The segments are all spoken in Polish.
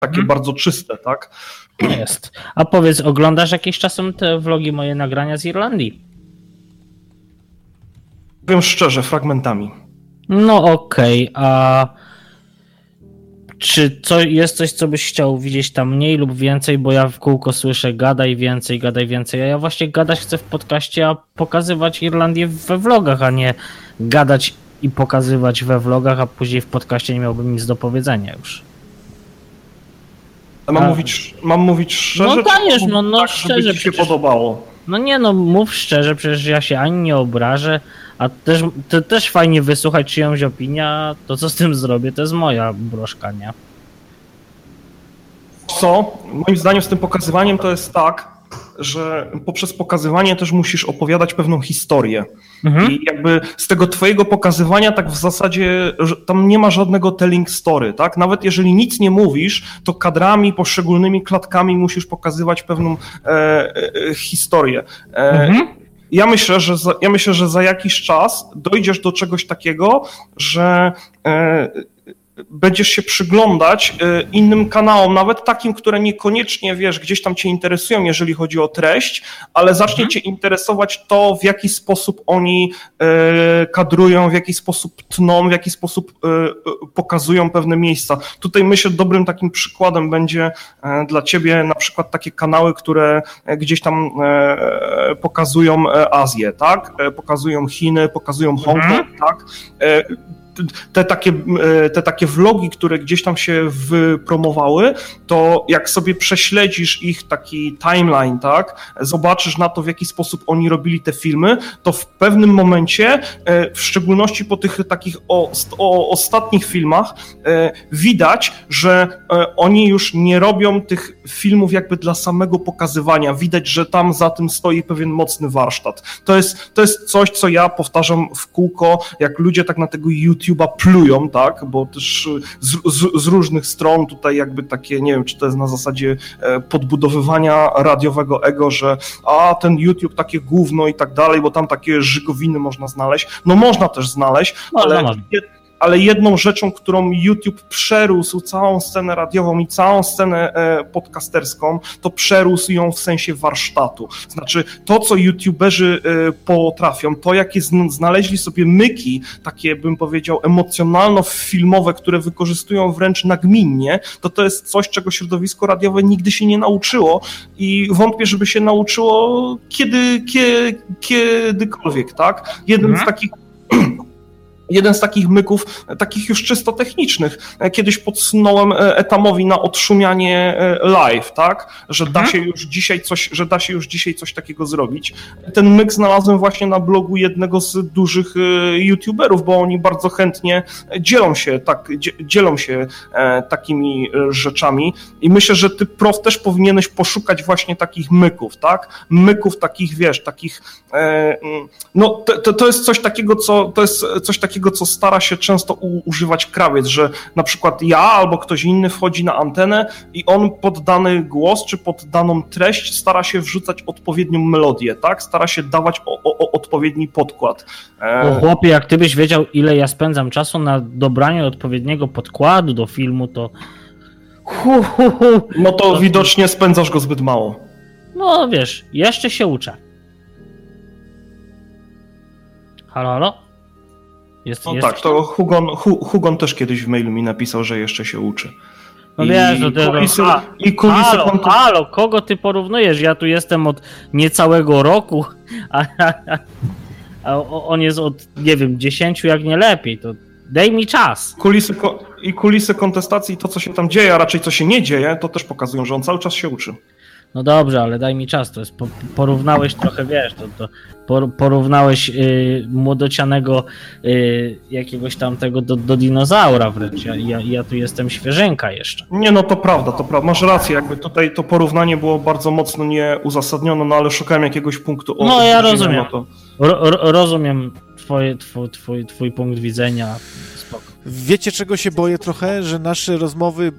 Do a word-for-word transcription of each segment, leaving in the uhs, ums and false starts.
takie hmm. bardzo czyste, tak? Jest. A powiedz, oglądasz jakieś czasem te vlogi, moje nagrania z Irlandii? Powiem szczerze, fragmentami. No okej, okay. A czy co, jest coś, co byś chciał widzieć tam mniej lub więcej, bo ja w kółko słyszę gadaj więcej, gadaj więcej, a ja właśnie gadać chcę w podcaście, a pokazywać Irlandię we vlogach, a nie gadać i pokazywać we vlogach, a później w podcaście nie miałbym nic do powiedzenia już. A mam, a... Mówić, mam mówić szczerze? No dajesz, no, no tak, szczerze. Żeby ci się przecież... podobało. No nie no, mów szczerze, przecież ja się ani nie obrażę, a też, to też fajnie wysłuchać czyjąś opinię, a to co z tym zrobię, to jest moja broszka, nie? Co? Moim zdaniem z tym pokazywaniem to jest tak, że poprzez pokazywanie też musisz opowiadać pewną historię. Mhm. I jakby z tego twojego pokazywania tak w zasadzie tam nie ma żadnego telling story, tak? Nawet jeżeli nic nie mówisz, to kadrami, poszczególnymi klatkami musisz pokazywać pewną e, e, historię. E, mhm. Ja myślę, że za, ja myślę, że za jakiś czas dojdziesz do czegoś takiego, że e, będziesz się przyglądać innym kanałom, nawet takim, które niekoniecznie, wiesz, gdzieś tam cię interesują, jeżeli chodzi o treść, ale zacznie cię interesować to, w jaki sposób oni kadrują, w jaki sposób tną, w jaki sposób pokazują pewne miejsca. Tutaj myślę, dobrym takim przykładem będzie dla ciebie na przykład takie kanały, które gdzieś tam pokazują Azję, tak? Pokazują Chiny, pokazują Hongkong, tak? Te takie, te takie vlogi, które gdzieś tam się wypromowały, to jak sobie prześledzisz ich taki timeline, tak, zobaczysz na to, w jaki sposób oni robili te filmy, to w pewnym momencie, w szczególności po tych takich o, o ostatnich filmach, widać, że oni już nie robią tych filmów jakby dla samego pokazywania. Widać, że tam za tym stoi pewien mocny warsztat. To jest, to jest coś, co ja powtarzam w kółko, jak ludzie tak na tego YouTube YouTube'a plują, tak, bo też z, z, z różnych stron tutaj jakby takie, nie wiem, czy to jest na zasadzie podbudowywania radiowego ego, że a ten YouTube takie gówno i tak dalej, bo tam takie żygowiny można znaleźć. No można też znaleźć, no, ale... No, ale jedną rzeczą, którą YouTube przerósł całą scenę radiową i całą scenę podcasterską, to przerósł ją w sensie warsztatu. Znaczy to, co YouTuberzy potrafią, to jakie znaleźli sobie myki, takie bym powiedział emocjonalno-filmowe, które wykorzystują wręcz nagminnie, to to jest coś, czego środowisko radiowe nigdy się nie nauczyło i wątpię, żeby się nauczyło kiedy, kiedy, kiedykolwiek, tak? Jeden hmm. z takich Jeden z takich myków, takich już czysto technicznych, kiedyś podsunąłem Etamowi na odszumianie live, tak, że da się już dzisiaj coś, że da się już dzisiaj coś takiego zrobić. Ten myk znalazłem właśnie na blogu jednego z dużych youtuberów, bo oni bardzo chętnie dzielą się, tak, dzielą się takimi rzeczami i myślę, że ty prof też powinieneś poszukać właśnie takich myków, tak, myków takich, wiesz, takich, no to, to jest coś takiego, co, to jest coś takiego, co stara się często u, używać krawiec, że na przykład ja albo ktoś inny wchodzi na antenę i on pod dany głos czy pod daną treść stara się wrzucać odpowiednią melodię, tak? Stara się dawać o, o, odpowiedni podkład. E... O chłopie, jak ty byś wiedział, ile ja spędzam czasu na dobranie odpowiedniego podkładu do filmu, to... Hu, hu, hu. No to, to widocznie spędzasz go zbyt mało. No wiesz, jeszcze się uczę. Halo, halo? Jest, no jest tak, to Hugon, Hugon też kiedyś w mailu mi napisał, że jeszcze się uczy. No wiesz, no to kulisy, a, i kulisy halo, kontu... halo, kogo ty porównujesz? Ja tu jestem od niecałego roku, a, a, a on jest od, nie wiem, dziesięciu jak nie lepiej, to daj mi czas. Kulisy, I kulisy kontestacji, to co się tam dzieje, a raczej co się nie dzieje, to też pokazują, że on cały czas się uczy. No dobrze, ale daj mi czas, to jest, porównałeś trochę, wiesz, to, to porównałeś y, młodocianego y, jakiegoś tam tego do, do dinozaura wręcz, ja, ja, ja tu jestem świeżynka jeszcze. Nie, no to prawda, to prawda, masz rację, jakby tutaj to porównanie było bardzo mocno nieuzasadnione, no ale szukałem jakiegoś punktu. O, no ja rozumiem, no to... ro, ro, rozumiem twoje, twój, twój, twój punkt widzenia, spoko. Wiecie, czego się boję trochę? Że nasze rozmowy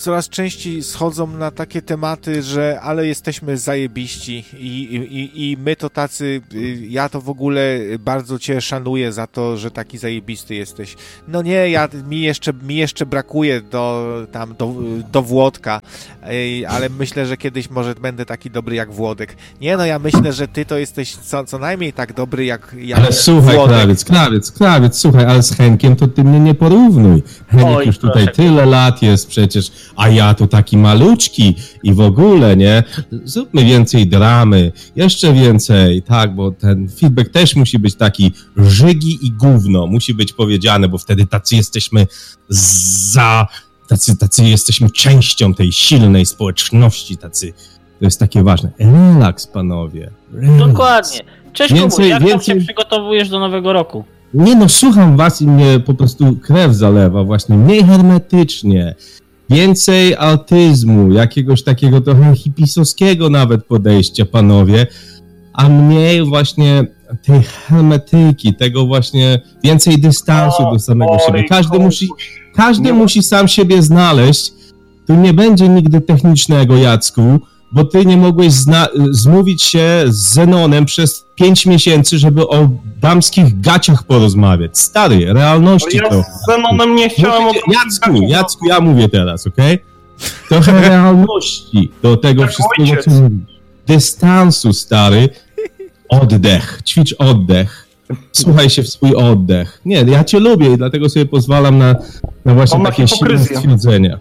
coraz częściej schodzą na takie tematy, że ale jesteśmy zajebiści i, i, i my to tacy, ja to w ogóle bardzo cię szanuję za to, że taki zajebisty jesteś. No nie, ja, mi, jeszcze, mi jeszcze brakuje do, tam, do, do Włodka, ale myślę, że kiedyś może będę taki dobry jak Włodek. Nie no, ja myślę, że ty to jesteś co, co najmniej tak dobry jak, jak Ale słuchaj, Włodek. krawiec, krawiec, krawiec, słuchaj, ale z Henkiem to ty mnie nie porównuj. Henek Oj, już tutaj proszę. tyle lat jest przecież, a ja tu taki maluczki i w ogóle, nie? Zróbmy więcej dramy, jeszcze więcej, tak, bo ten feedback też musi być taki żygi i gówno, musi być powiedziane, bo wtedy tacy jesteśmy za, tacy, tacy jesteśmy częścią tej silnej społeczności, tacy, to jest takie ważne. Relaks, panowie, relaks. Dokładnie. Cześć Więcej- Kubuś, jak więcej- tam się przygotowujesz do nowego roku? Nie no, słucham was i mnie po prostu krew zalewa właśnie, mniej hermetycznie, więcej autyzmu, jakiegoś takiego trochę hipisowskiego nawet podejścia, panowie, a mniej właśnie tej hermetyki, tego właśnie więcej dystansu do samego siebie. Każdy musi, każdy musi sam siebie znaleźć, tu nie będzie nigdy technicznego, Jacku, bo ty nie mogłeś zna- zmówić się z Zenonem przez pięć miesięcy, żeby o damskich gaciach porozmawiać. Stary, realności Ja trochę. z Zenonem nie chciałem... Musicie- od- Jacku, Jacku, ja mówię teraz, okej? Trochę realności do tego Tak, wszystkiego, ojciec. co mówisz. Dystansu, stary. Oddech, ćwicz oddech. Słuchaj się w swój oddech. Nie, ja cię lubię i dlatego sobie pozwalam na, na właśnie On ma takie silne hipokryzję. stwierdzenia.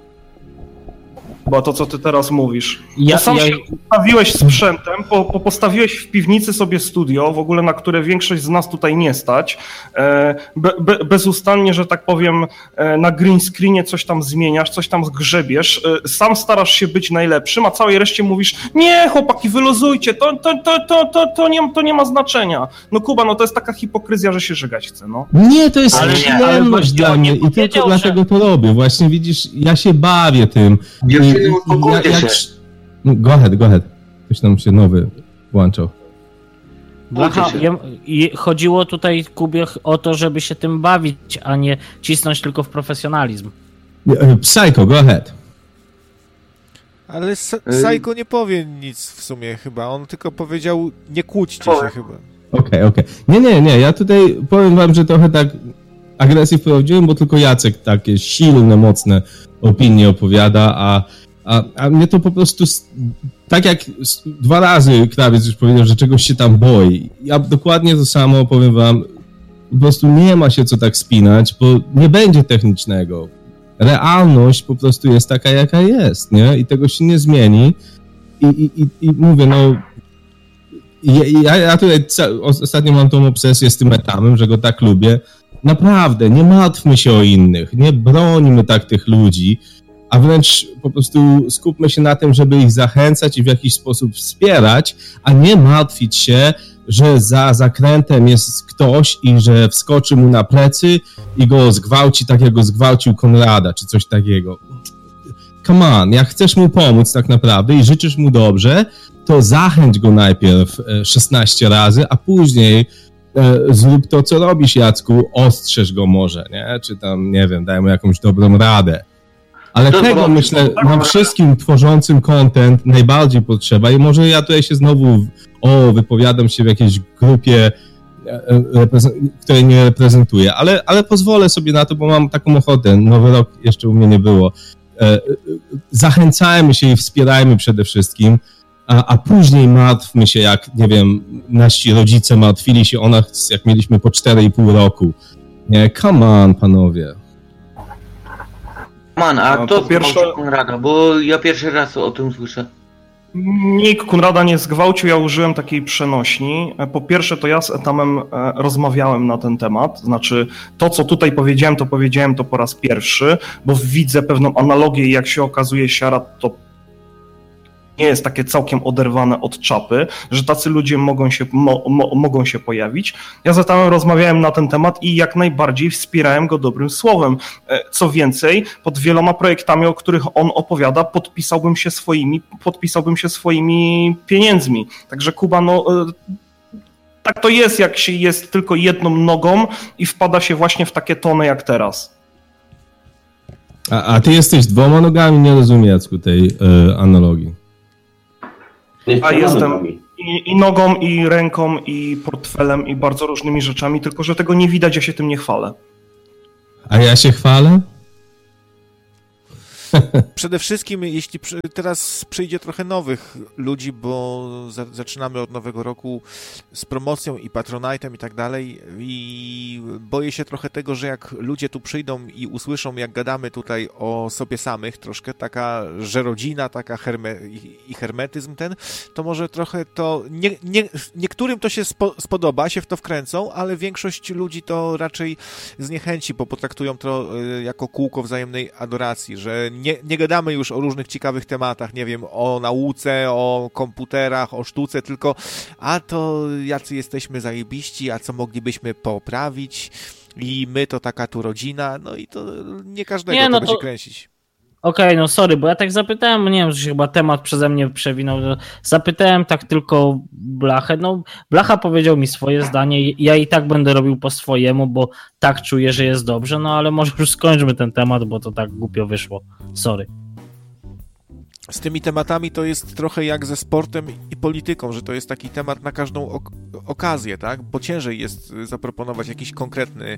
Bo to, co ty teraz mówisz. Ja- Ja, sam ja- się postawiłeś sprzętem, po, po postawiłeś w piwnicy sobie studio, w ogóle na które większość z nas tutaj nie stać. E, be, be, bezustannie, że tak powiem, e, na green screenie coś tam zmieniasz, coś tam zgrzebiesz. E, sam starasz się być najlepszym, a całej reszcie mówisz, nie chłopaki, wyluzujcie, to, to, to, to, to, to, nie, to nie ma znaczenia. No Kuba, no to jest taka hipokryzja, że się żygać chce, no. Nie, to jest Ale nie, ale przyjemność właśnie dla on mnie nie i tylko powiedział, dlatego to robię. Właśnie widzisz, ja się bawię tym. I- Dziewczyny, i- i uspokójcie ja- się. jak- No, go ahead, go ahead. Ktoś nam się nowy włączał. Blacha, się. ja, i chodziło tutaj, Kubie, o to, żeby się tym bawić, a nie cisnąć tylko w profesjonalizm. Nie, e, Psycho, go ahead. Ale Sa- Sajko nie powie nic w sumie chyba, on tylko powiedział nie kłóćcie się Powiem. chyba. Okej, okej. Nie, nie, nie, ja tutaj powiem wam, że trochę tak agresję wprowadziłem, bo tylko Jacek takie silne, mocne opinie opowiada, a, a, a mnie to po prostu, s- tak jak s- dwa razy krawiec już powiedział, że czegoś się tam boi. Ja dokładnie to samo powiem wam, po prostu nie ma się co tak spinać, bo nie będzie technicznego. Realność po prostu jest taka, jaka jest, nie? I tego się nie zmieni. I, i, i, i mówię, no ja, ja, ja tutaj ca- ostatnio mam tą obsesję z tym etamem, że go tak lubię. Naprawdę, nie martwmy się o innych, nie brońmy tak tych ludzi, a wręcz po prostu skupmy się na tym, żeby ich zachęcać i w jakiś sposób wspierać, a nie martwić się, że za zakrętem jest ktoś i że wskoczy mu na plecy i go zgwałci tak, jak go zgwałcił Konrada, czy coś takiego. Come on, jak chcesz mu pomóc tak naprawdę i życzysz mu dobrze, to zachęć go najpierw e, szesnaście razy, a później e, zrób to, co robisz, Jacku, ostrzeż go może, nie? Czy tam, nie wiem, daj mu jakąś dobrą radę. Ale Dobrą, tego, myślę, dobrą nam radę. wszystkim tworzącym content najbardziej potrzeba i może ja tutaj się znowu, o, wypowiadam się w jakiejś grupie, e, e, reprezen- której nie reprezentuję, ale, ale pozwolę sobie na to, bo mam taką ochotę. Nowy rok jeszcze u mnie nie było. E, e, Zachęcajmy się i wspierajmy przede wszystkim, a, a później martwmy się, jak, nie wiem, nasi rodzice martwili się o nas, jak mieliśmy po cztery i pół roku. Nie, come on, panowie. Man, a No, kto po pierwsze- zgwałcił Konrada? Bo ja pierwszy raz o tym słyszę. Nikt Konrada nie zgwałcił, ja użyłem takiej przenośni. Po pierwsze, to ja z Etamem e, rozmawiałem na ten temat, znaczy to, co tutaj powiedziałem, to powiedziałem to po raz pierwszy, bo widzę pewną analogię i jak się okazuje, siara to nie jest takie całkiem oderwane od czapy, że tacy ludzie mogą się, mo, mo, mogą się pojawić. Ja z Etamem rozmawiałem na ten temat i jak najbardziej wspierałem go dobrym słowem. E, Co więcej, pod wieloma projektami, o których on opowiada, podpisałbym się swoimi, podpisałbym się swoimi pieniędzmi. Także Kuba, no e, tak to jest, jak się jest tylko jedną nogą i wpada się właśnie w takie tony jak teraz. A, a ty jesteś dwoma nogami? Nie rozumiem, Jacku, tej y, analogii. A jestem i, i nogą, i ręką, i portfelem, i bardzo różnymi rzeczami, tylko że tego nie widać, ja się tym nie chwalę. A ja się chwalę? Przede wszystkim, jeśli teraz przyjdzie trochę nowych ludzi, bo za, zaczynamy od nowego roku z promocją i Patronite'em i tak dalej, i boję się trochę tego, że jak ludzie tu przyjdą i usłyszą, jak gadamy tutaj o sobie samych, troszkę taka żerodzina, taka herme, i hermetyzm ten, to może trochę to, nie, nie, niektórym to się spo, spodoba, się w to wkręcą, ale większość ludzi to raczej zniechęci, bo potraktują to jako kółko wzajemnej adoracji, że Nie, nie gadamy już o różnych ciekawych tematach, nie wiem, o nauce, o komputerach, o sztuce, tylko a to jacy jesteśmy zajebiści, a co moglibyśmy poprawić i my to taka tu rodzina, no i to nie każdego nie, no to będzie to... kręcić. Okej, okay, no sorry, bo ja tak zapytałem, nie wiem, że się chyba temat przeze mnie przewinął, zapytałem tak tylko Blachę, no Blacha powiedział mi swoje zdanie, ja i tak będę robił po swojemu, bo tak czuję, że jest dobrze, no ale może już skończmy ten temat, bo to tak głupio wyszło, sorry. Z tymi tematami to jest trochę jak ze sportem i polityką, że to jest taki temat na każdą ok- okazję, tak? Bo ciężej jest zaproponować jakiś konkretny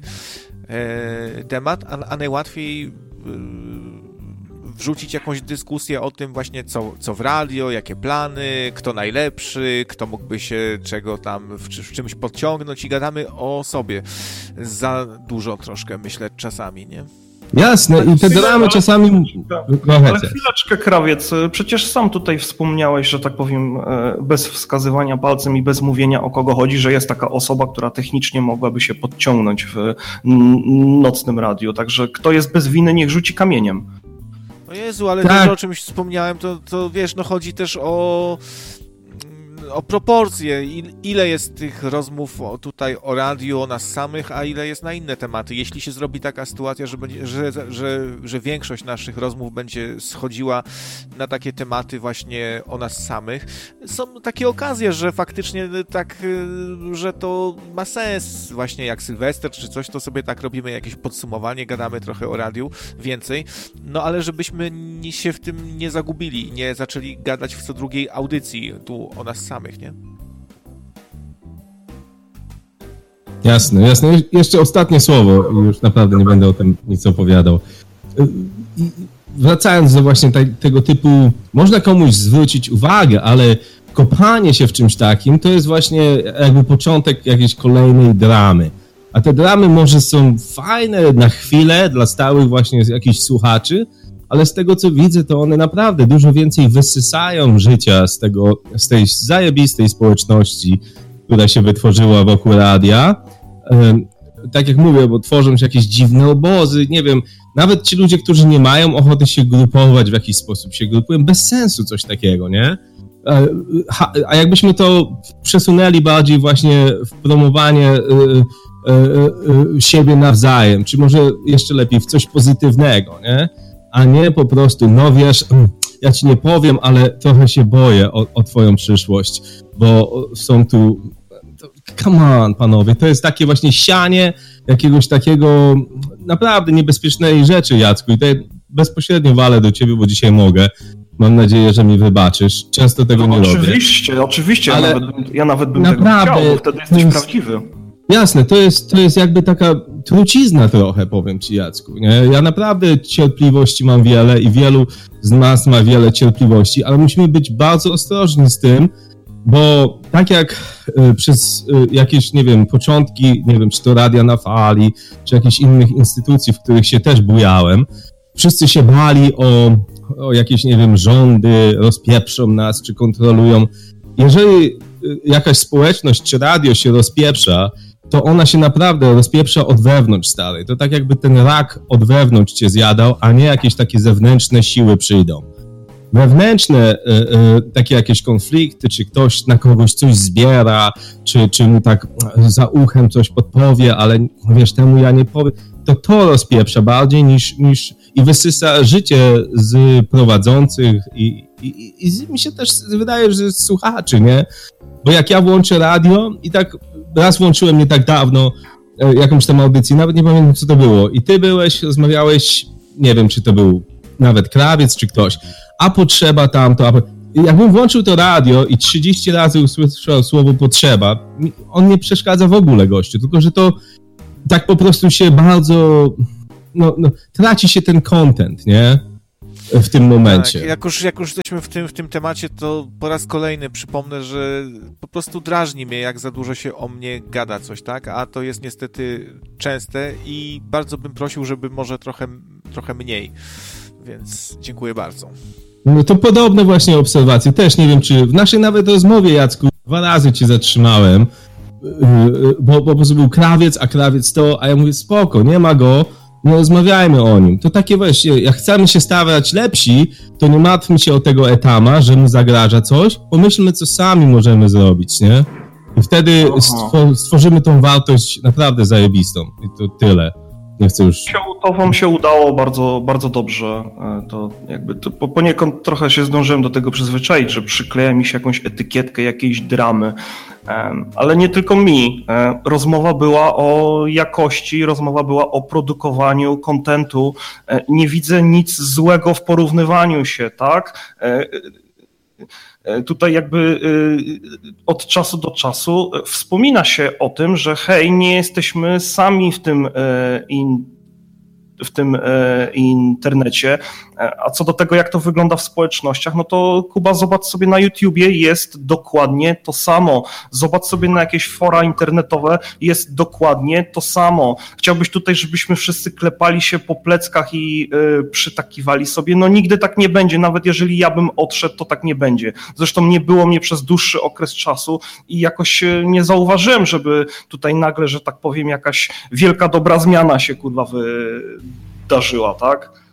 e, temat, a, a najłatwiej e, wrzucić jakąś dyskusję o tym właśnie, co, co w radio, jakie plany, kto najlepszy, kto mógłby się czego tam w, w czymś podciągnąć i gadamy o sobie. Za dużo troszkę, myślę, czasami, nie? Jasne, i te dramy czasami... Ale chwileczkę, Krawiec, przecież sam tutaj wspomniałeś, że tak powiem, bez wskazywania palcem i bez mówienia, o kogo chodzi, że jest taka osoba, która technicznie mogłaby się podciągnąć w nocnym radiu, także kto jest bez winy, niech rzuci kamieniem. O Jezu, ale tak. To, o czymś wspomniałem, to, to wiesz, no chodzi też o, o proporcje. Ile jest tych rozmów o, tutaj o radiu, o nas samych, a ile jest na inne tematy. Jeśli się zrobi taka sytuacja, że, będzie, że, że, że większość naszych rozmów będzie schodziła na takie tematy właśnie o nas samych, są takie okazje, że faktycznie tak, że to ma sens. Właśnie jak Sylwester czy coś, to sobie tak robimy jakieś podsumowanie, gadamy trochę o radiu, więcej. No ale żebyśmy się w tym nie zagubili, nie zaczęli gadać w co drugiej audycji tu o nas samych, nie? Jasne, jasne. Jeszcze ostatnie słowo, już naprawdę nie będę o tym nic opowiadał. Wracając do właśnie te, tego typu, można komuś zwrócić uwagę, ale kopanie się w czymś takim to jest właśnie jakby początek jakiejś kolejnej dramy. A te dramy może są fajne na chwilę dla stałych właśnie jakichś słuchaczy, ale z tego co widzę, to one naprawdę dużo więcej wysysają życia z tego, z tej zajebistej społeczności, która się wytworzyła wokół radia. Tak jak mówię, bo tworzą się jakieś dziwne obozy, nie wiem, nawet ci ludzie, którzy nie mają ochoty się grupować w jakiś sposób, się grupują, bez sensu coś takiego, nie? A jakbyśmy to przesunęli bardziej właśnie w promowanie siebie nawzajem, czy może jeszcze lepiej w coś pozytywnego, nie? A nie po prostu, no wiesz, ja ci nie powiem, ale trochę się boję o, o twoją przyszłość, bo są tu... Come on, panowie, to jest takie właśnie sianie jakiegoś takiego naprawdę niebezpiecznej rzeczy, Jacku, i to bezpośrednio walę do ciebie, bo dzisiaj mogę. Mam nadzieję, że mi wybaczysz. Często tego no, nie oczywiście, robię. Oczywiście, oczywiście, ale ja nawet, ja nawet bym naprawdę, tego chciał, bo wtedy jesteś jest, prawdziwy. Jasne, to jest, to jest jakby taka trucizna trochę, powiem ci, Jacku. Nie? Ja naprawdę cierpliwości mam wiele i wielu z nas ma wiele cierpliwości, ale musimy być bardzo ostrożni z tym, bo tak jak y, przez y, jakieś, nie wiem, początki, nie wiem, czy to Radia na Fali, czy jakichś innych instytucji, w których się też bujałem, wszyscy się bali o, o jakieś, nie wiem, rządy, rozpieprzą nas, czy kontrolują. Jeżeli y, jakaś społeczność, czy radio się rozpieprza, to ona się naprawdę rozpieprza od wewnątrz, stary. To tak jakby ten rak od wewnątrz cię zjadał, a nie jakieś takie zewnętrzne siły przyjdą. Wewnętrzne, y, y, takie jakieś konflikty, czy ktoś na kogoś coś zbiera, czy, czy mu tak za uchem coś podpowie, ale wiesz, temu ja nie powiem, to to rozpieprza bardziej niż, niż i wysysa życie z prowadzących i, i, i mi się też wydaje, że z słuchaczy, nie? Bo jak ja włączę radio i tak raz włączyłem nie tak dawno jakąś tam audycję, nawet nie pamiętam co to było i ty byłeś, rozmawiałeś nie wiem, czy to był nawet Krawiec, czy ktoś, a potrzeba tamto, a po... jakbym włączył to radio i trzydzieści razy usłyszał słowo potrzeba, on nie przeszkadza w ogóle gościu, tylko że to tak po prostu się bardzo, no, no traci się ten content, nie? W tym momencie. Tak, jak już, jak już jesteśmy w tym, w tym temacie, to po raz kolejny przypomnę, że po prostu drażni mnie, jak za dużo się o mnie gada coś, tak? A to jest niestety częste i bardzo bym prosił, żeby może trochę, trochę mniej. Więc dziękuję bardzo. No to podobne właśnie obserwacje. Też nie wiem, czy w naszej nawet rozmowie, Jacku, dwa razy cię zatrzymałem, bo po prostu był Krawiec, a Krawiec to, a ja mówię, spoko, nie ma go, nie rozmawiajmy o nim. To takie właśnie, jak chcemy się stawać lepsi, to nie martwmy się o tego etama, że mu zagraża coś, pomyślmy, co sami możemy zrobić, nie? I wtedy stwo- stworzymy tą wartość naprawdę zajebistą. I to tyle. Nie chcę już... To wam się udało bardzo, bardzo dobrze. To jakby to poniekąd trochę się zdążyłem do tego przyzwyczaić, że przykleja mi się jakąś etykietkę jakiejś dramy. Ale nie tylko mi. Rozmowa była o jakości, rozmowa była o produkowaniu kontentu. Nie widzę nic złego w porównywaniu się, tak? Tutaj jakby od czasu do czasu wspomina się o tym, że hej, nie jesteśmy sami w tym in, w tym internecie, a co do tego, jak to wygląda w społecznościach, no to Kuba, zobacz sobie na YouTubie, jest dokładnie to samo. Zobacz sobie na jakieś fora internetowe, jest dokładnie to samo. Chciałbyś tutaj, żebyśmy wszyscy klepali się po pleckach i y, przytakiwali sobie? No nigdy tak nie będzie, nawet jeżeli ja bym odszedł, to tak nie będzie. Zresztą nie było mnie przez dłuższy okres czasu i jakoś nie zauważyłem, żeby tutaj nagle, że tak powiem, jakaś wielka dobra zmiana się, kurwa, wydarzyła, tak?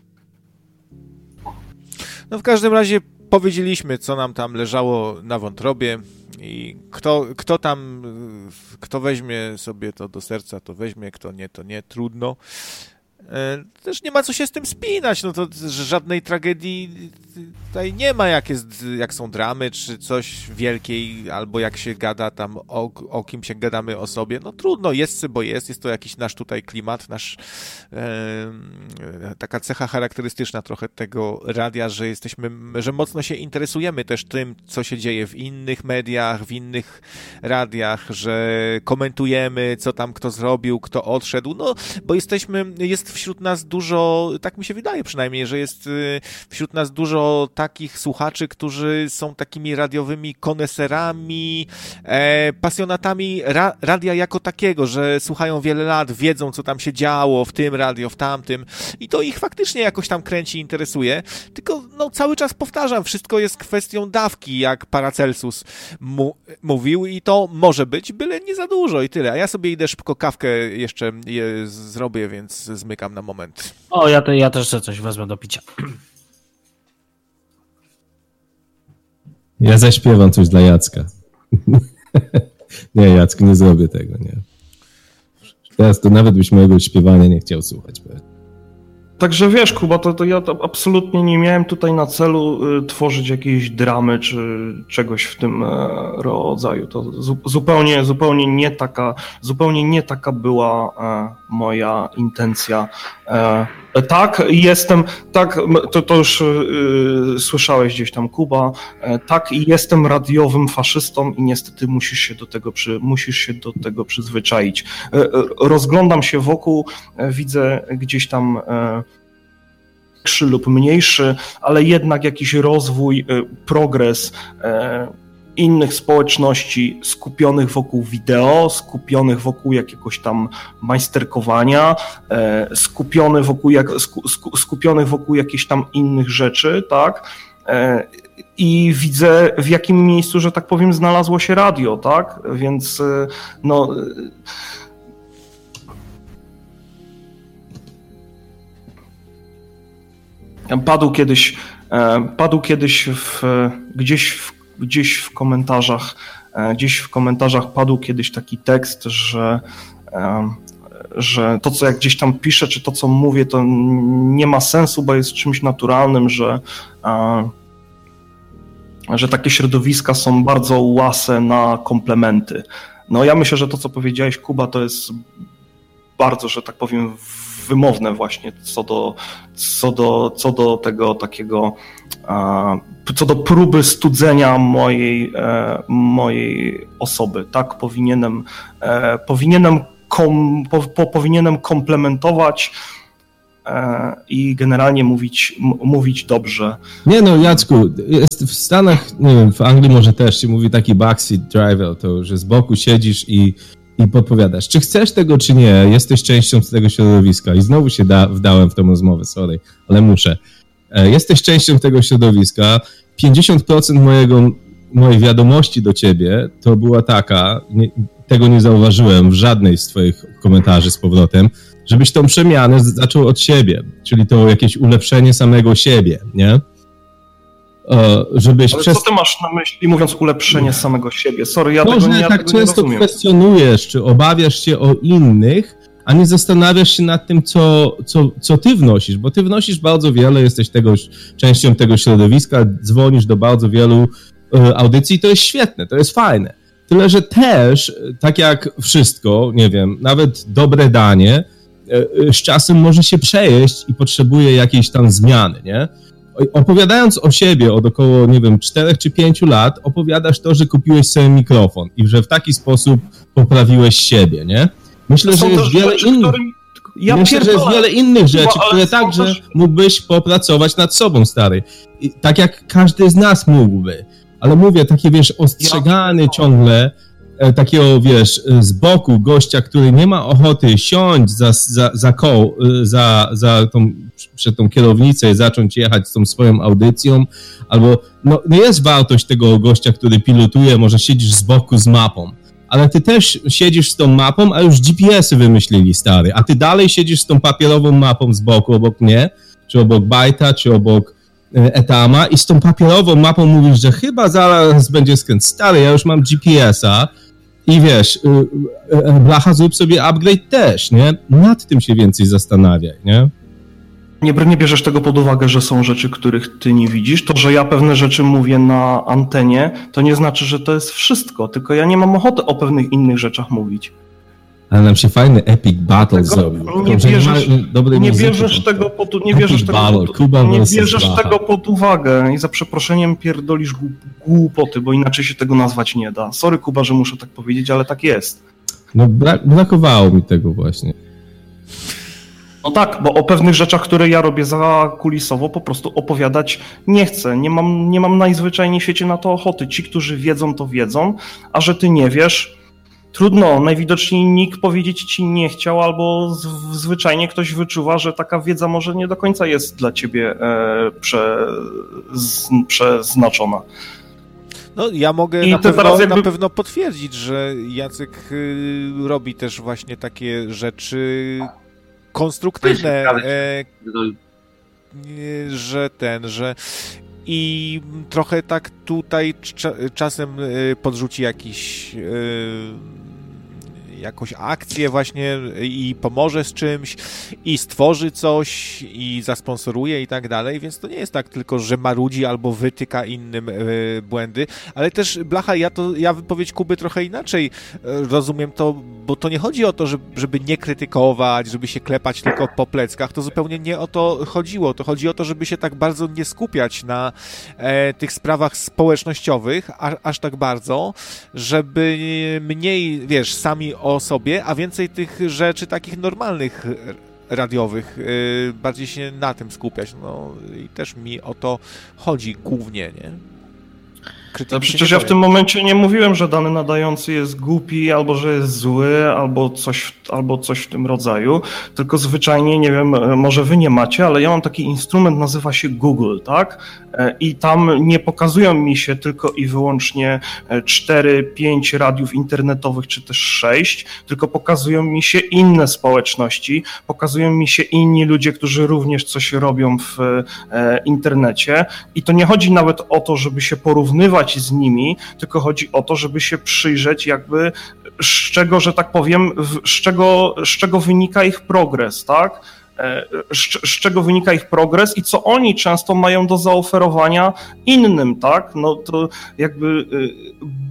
No w każdym razie powiedzieliśmy, co nam tam leżało na wątrobie i kto, kto tam, kto weźmie sobie to do serca, to weźmie, kto nie, to nie, trudno. Też nie ma co się z tym spinać, no to żadnej tragedii tutaj nie ma, jak, jest, jak są dramy, czy coś wielkiej, albo jak się gada tam o, o kim się gadamy o sobie, no trudno, jest bo jest, jest to jakiś nasz tutaj klimat, nasz e, taka cecha charakterystyczna trochę tego radia, że jesteśmy, że mocno się interesujemy też tym, co się dzieje w innych mediach, w innych radiach, że komentujemy, co tam kto zrobił, kto odszedł, no bo jesteśmy, jest wśród nas dużo, tak mi się wydaje przynajmniej, że jest wśród nas dużo takich słuchaczy, którzy są takimi radiowymi koneserami, e, pasjonatami ra, radia jako takiego, że słuchają wiele lat, wiedzą, co tam się działo w tym radio, w tamtym i to ich faktycznie jakoś tam kręci, interesuje, tylko no cały czas powtarzam, wszystko jest kwestią dawki, jak Paracelsus mu, mówił i to może być, byle nie za dużo i tyle, a ja sobie idę szybko kawkę jeszcze je zrobię, więc zmykam na moment. O, ja, te, ja też sobie coś wezmę do picia. Ja zaśpiewam coś dla Jacka. Nie, Jacku, nie zrobię tego, nie. Teraz to nawet byś mojego śpiewania nie chciał słuchać. Także wiesz, Kuba, to, to ja to absolutnie nie miałem tutaj na celu y, tworzyć jakiejś dramy czy czegoś w tym e, rodzaju. To zu, zupełnie, zupełnie nie taka, zupełnie nie taka była e, moja intencja. E, tak, jestem, tak, to, to już y, słyszałeś gdzieś tam, Kuba, e, tak, jestem radiowym faszystą i niestety musisz się do tego, przy, musisz się do tego przyzwyczaić. E, rozglądam się wokół, e, widzę gdzieś tam e, większy lub mniejszy, ale jednak jakiś rozwój, progres innych społeczności skupionych wokół wideo, skupionych wokół jakiegoś tam majsterkowania, skupiony wokół jak, skupionych wokół jakichś tam innych rzeczy, tak? I widzę, w jakim miejscu, że tak powiem, znalazło się radio, tak? Więc no... Padł kiedyś, padł kiedyś w, gdzieś, w, gdzieś w komentarzach, gdzieś w komentarzach padł kiedyś taki tekst, że, że to, co jak gdzieś tam piszę, czy to, co mówię, to nie ma sensu, bo jest czymś naturalnym, że, że takie środowiska są bardzo łase na komplementy. No ja myślę, że to, co powiedziałeś, Kuba, to jest bardzo, że tak powiem, wymowne właśnie co do, co do, co do tego takiego, co do próby studzenia mojej, mojej osoby, tak? Powinienem, powinienem, kom, po, po, powinienem komplementować i generalnie mówić, m- mówić dobrze. Nie no, Jacku, jest w Stanach, nie wiem, w Anglii może też się mówi taki backseat driver, to że z boku siedzisz i, i podpowiadasz. Czy chcesz tego, czy nie, jesteś częścią tego środowiska. I znowu się da, wdałem w tą rozmowę, sorry, ale muszę. Jesteś częścią tego środowiska, pięćdziesiąt procent mojego, mojej wiadomości do ciebie to była taka, nie, tego nie zauważyłem w żadnej z twoich komentarzy z powrotem, żebyś tą przemianę zaczął od siebie, czyli to jakieś ulepszenie samego siebie, nie? O, żebyś Ale przez... co ty masz na myśli, mówiąc ulepszenie samego siebie? Sorry, ja to, tego że nie, ja tak tego często nie rozumiem. kwestionujesz, czy obawiasz się o innych, a nie zastanawiasz się nad tym, co, co, co ty wnosisz, bo ty wnosisz bardzo wiele, jesteś tego, częścią tego środowiska, dzwonisz do bardzo wielu y, audycji, to jest świetne, to jest fajne. Tyle, że też, tak jak wszystko, nie wiem, nawet dobre danie, z czasem może się przejeść i potrzebuje jakiejś tam zmiany, nie? Opowiadając o siebie od około, nie wiem, czterech czy pięciu lat, opowiadasz to, że kupiłeś sobie mikrofon i że w taki sposób poprawiłeś siebie, nie? Myślę, że jest wiele rzeczy, innych... którym... ja Myślę, że jest wiele innych rzeczy, Kuba, które także też... mógłbyś popracować nad sobą, stary. I tak jak każdy z nas mógłby. Ale mówię, takie, wiesz, ostrzegany ja... ciągle, takiego, wiesz, z boku gościa, który nie ma ochoty siąść za, za, za koło, za, za tą, przed tą kierownicę i zacząć jechać z tą swoją audycją, albo, no, no jest wartość tego gościa, który pilotuje, może siedzisz z boku z mapą, ale ty też siedzisz z tą mapą, a już G P S-y wymyślili, stary, a ty dalej siedzisz z tą papierową mapą z boku, obok mnie, czy obok Bajta, czy obok Etama i z tą papierową mapą mówisz, że chyba zaraz będzie skręt. Stary, ja już mam G P S-a, i wiesz, blacha, zrób sobie upgrade też, nie? Nad tym się więcej zastanawiaj, nie? Nie, nie bierzesz tego pod uwagę, że są rzeczy, których ty nie widzisz. To, że ja pewne rzeczy mówię na antenie, to nie znaczy, że to jest wszystko, tylko ja nie mam ochoty o pewnych innych rzeczach mówić. Ale nam się fajny epic battle tego zrobił. Nie Tylko, bierzesz, nie nie bierzesz tego pod, nie bierzesz tego battle, pod, Kuba nie bierzesz Blacha. tego pod uwagę i za przeproszeniem pierdolisz głupoty, bo inaczej się tego nazwać nie da. Sorry, Kuba, że muszę tak powiedzieć, ale tak jest. No brak, brakowało mi tego właśnie. No tak, bo o pewnych rzeczach, które ja robię zakulisowo, po prostu opowiadać nie chcę. Nie mam, nie mam najzwyczajniej w świecie na to ochoty. Ci, którzy wiedzą, to wiedzą, a że ty nie wiesz, trudno. Najwidoczniej nikt powiedzieć ci nie chciał, albo z, zwyczajnie ktoś wyczuwa, że taka wiedza może nie do końca jest dla ciebie e, prze, z, przeznaczona. No, ja mogę na pewno, jakby... na pewno potwierdzić, że Jacek y, robi też właśnie takie rzeczy konstruktywne, e, że ten, że i trochę tak tutaj cza- czasem podrzuci jakiś y, jakąś akcję właśnie i pomoże z czymś i stworzy coś i zasponsoruje i tak dalej, więc to nie jest tak tylko, że marudzi albo wytyka innym y, błędy, ale też Blacha, ja to, ja wypowiedź Kuby trochę inaczej y, rozumiem to, bo to nie chodzi o to, żeby, żeby nie krytykować, żeby się klepać tylko po pleckach, to zupełnie nie o to chodziło, to chodzi o to, żeby się tak bardzo nie skupiać na e, tych sprawach społecznościowych, a, aż tak bardzo, żeby mniej, wiesz, sami o sobie, a więcej tych rzeczy takich normalnych radiowych, yy, bardziej się na tym skupiać. No i też mi o to chodzi głównie, nie? No przecież ja w tym momencie nie mówiłem, że dany nadający jest głupi, albo że jest zły, albo coś, albo coś w tym rodzaju, tylko zwyczajnie, nie wiem, może wy nie macie, ale ja mam taki instrument, nazywa się Google, tak? I tam nie pokazują mi się tylko i wyłącznie cztery, pięć radiów internetowych, czy też sześć, tylko pokazują mi się inne społeczności, pokazują mi się inni ludzie, którzy również coś robią w internecie i to nie chodzi nawet o to, żeby się porównywać z nimi, tylko chodzi o to, żeby się przyjrzeć jakby z czego, że tak powiem, z czego, z czego wynika ich progres, tak? Z, z czego wynika ich progres i co oni często mają do zaoferowania innym, tak? No to jakby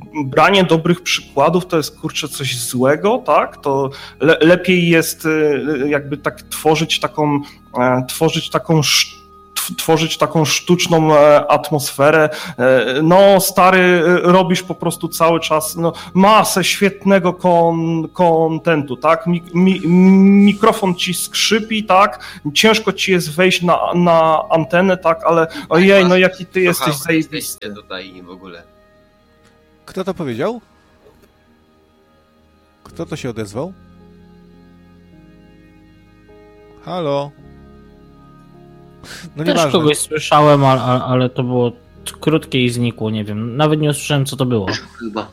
branie dobrych przykładów to jest, kurczę, coś złego, tak? To le, lepiej jest jakby tak tworzyć taką, tworzyć taką tworzyć taką sztuczną atmosferę. No stary, robisz po prostu cały czas no, masę świetnego kontentu, tak? Mi, mi, mikrofon ci skrzypi, tak? Ciężko ci jest wejść na, na antenę, tak? Ale ojej, no jaki ty jesteś zajebisty. Tutaj w ogóle. Kto to powiedział? Kto to się odezwał? Halo? No Też nieważne. kogoś słyszałem, ale, ale to było krótkie i znikło, nie wiem. Nawet nie usłyszałem, co to było. Chyba.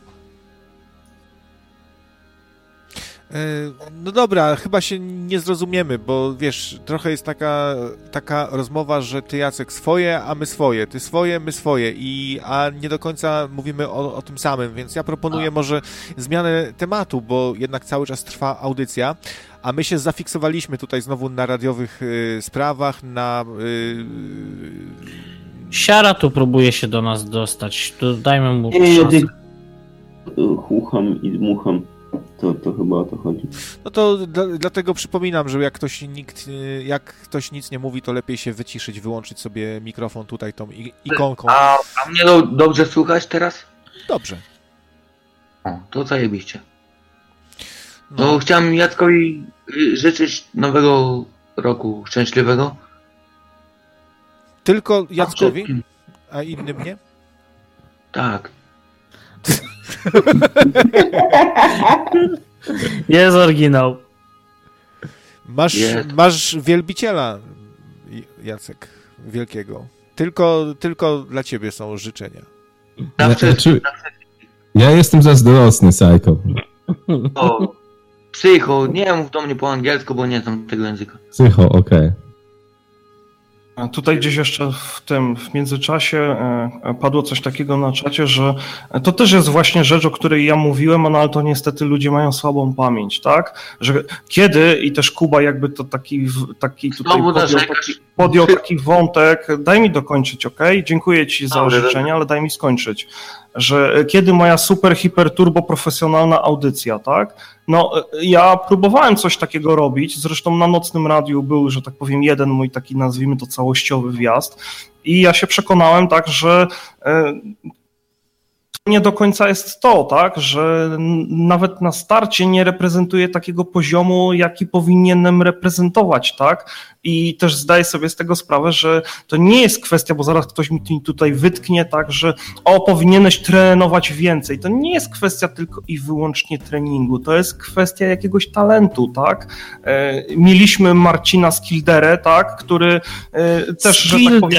No dobra, chyba się nie zrozumiemy, bo wiesz, trochę jest taka, taka rozmowa, że ty, Jacek, swoje, a my swoje, ty swoje, my swoje, i, a nie do końca mówimy o, o tym samym, więc ja proponuję może zmianę tematu, bo jednak cały czas trwa audycja, a my się zafiksowaliśmy tutaj znowu na radiowych y, sprawach, na... Y, Siara tu próbuje się do nas dostać, to dajmy mu Nie, ja szansę. tylko chucham i dmucham. To, to chyba o to chodzi. No to dla, dlatego przypominam, że jak ktoś, nikt, jak ktoś nic nie mówi, to lepiej się wyciszyć, wyłączyć sobie mikrofon tutaj tą ikonką. A, a mnie do, dobrze słuchać teraz? Dobrze. O, to zajebiście. No. No, chciałem Jackowi życzyć nowego roku szczęśliwego. Tylko Jackowi? A innym nie? Tak. Jest oryginał. Masz, Jest. masz wielbiciela, Jacek, wielkiego. Tylko, tylko dla ciebie są życzenia. Na Ja, wszystko. znaczy, ja jestem zazdrosny, Psycho. O, psycho, nie mów do mnie po angielsku, bo nie znam tego języka. Psycho, okej. A tutaj gdzieś jeszcze w tym, w międzyczasie e, padło coś takiego na czacie, że to też jest właśnie rzecz, o której ja mówiłem, no ale to niestety ludzie mają słabą pamięć, tak? Że kiedy, i też Kuba jakby to taki, taki tutaj Znowu podjął narzekasz. taki, podjął taki wątek, daj mi dokończyć, okej? Dziękuję ci za Dobrze, życzenia, ale daj mi skończyć. Że kiedy moja super, hiper, turbo profesjonalna audycja, tak? No, ja próbowałem coś takiego robić, zresztą na Nocnym Radiu był, że tak powiem, jeden mój taki, nazwijmy to, całościowy wjazd i ja się przekonałem, tak, że to nie do końca jest to, tak, że nawet na starcie nie reprezentuje takiego poziomu, jaki powinienem reprezentować, tak, i też zdaję sobie z tego sprawę, że to nie jest kwestia, bo zaraz ktoś mi tutaj wytknie, tak, że o, powinieneś trenować więcej. To nie jest kwestia tylko i wyłącznie treningu, to jest kwestia jakiegoś talentu, tak. E, mieliśmy Marcina Skilderę, tak, który e, też, że tak powiem,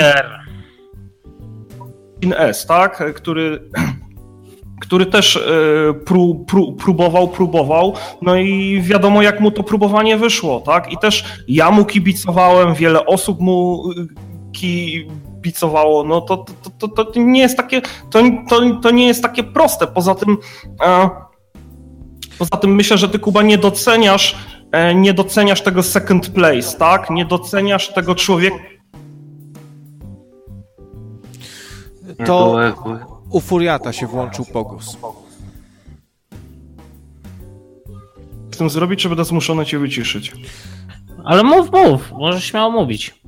S, tak, który... który też pró, pró, próbował, próbował, no i wiadomo, jak mu to próbowanie wyszło, tak? I też ja mu kibicowałem, wiele osób mu kibicowało, no to, to, to, to nie jest takie, to, to, to nie jest takie proste. Poza tym, e, poza tym myślę, że ty, Kuba, nie doceniasz, e, nie doceniasz tego second place, tak? Nie doceniasz tego człowieka. To u Furiata się włączył pogłos. Chcę zrobić, czy będę zmuszony cię wyciszyć? Ale mów, mów, możesz śmiało mówić.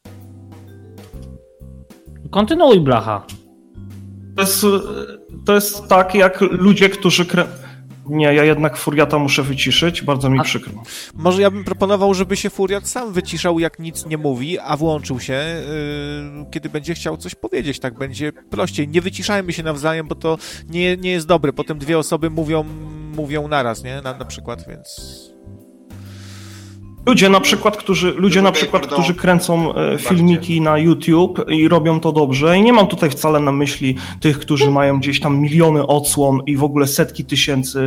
Kontynuuj, blacha. To jest, to jest tak, jak ludzie, którzy... Krę... Nie, ja jednak Furiata muszę wyciszyć, bardzo mi A... przykro. Może ja bym proponował, żeby się Furiat sam wyciszał, jak nic nie mówi, a włączył się, yy, kiedy będzie chciał coś powiedzieć, tak będzie prościej. Nie wyciszajmy się nawzajem, bo to nie, nie jest dobre. Potem dwie osoby mówią, mówią naraz, nie? Na, na przykład, więc... Ludzie na przykład, którzy, ludzie na przykład, którzy kręcą filmiki na YouTube i robią to dobrze, i nie mam tutaj wcale na myśli tych, którzy mają gdzieś tam miliony odsłon i w ogóle setki tysięcy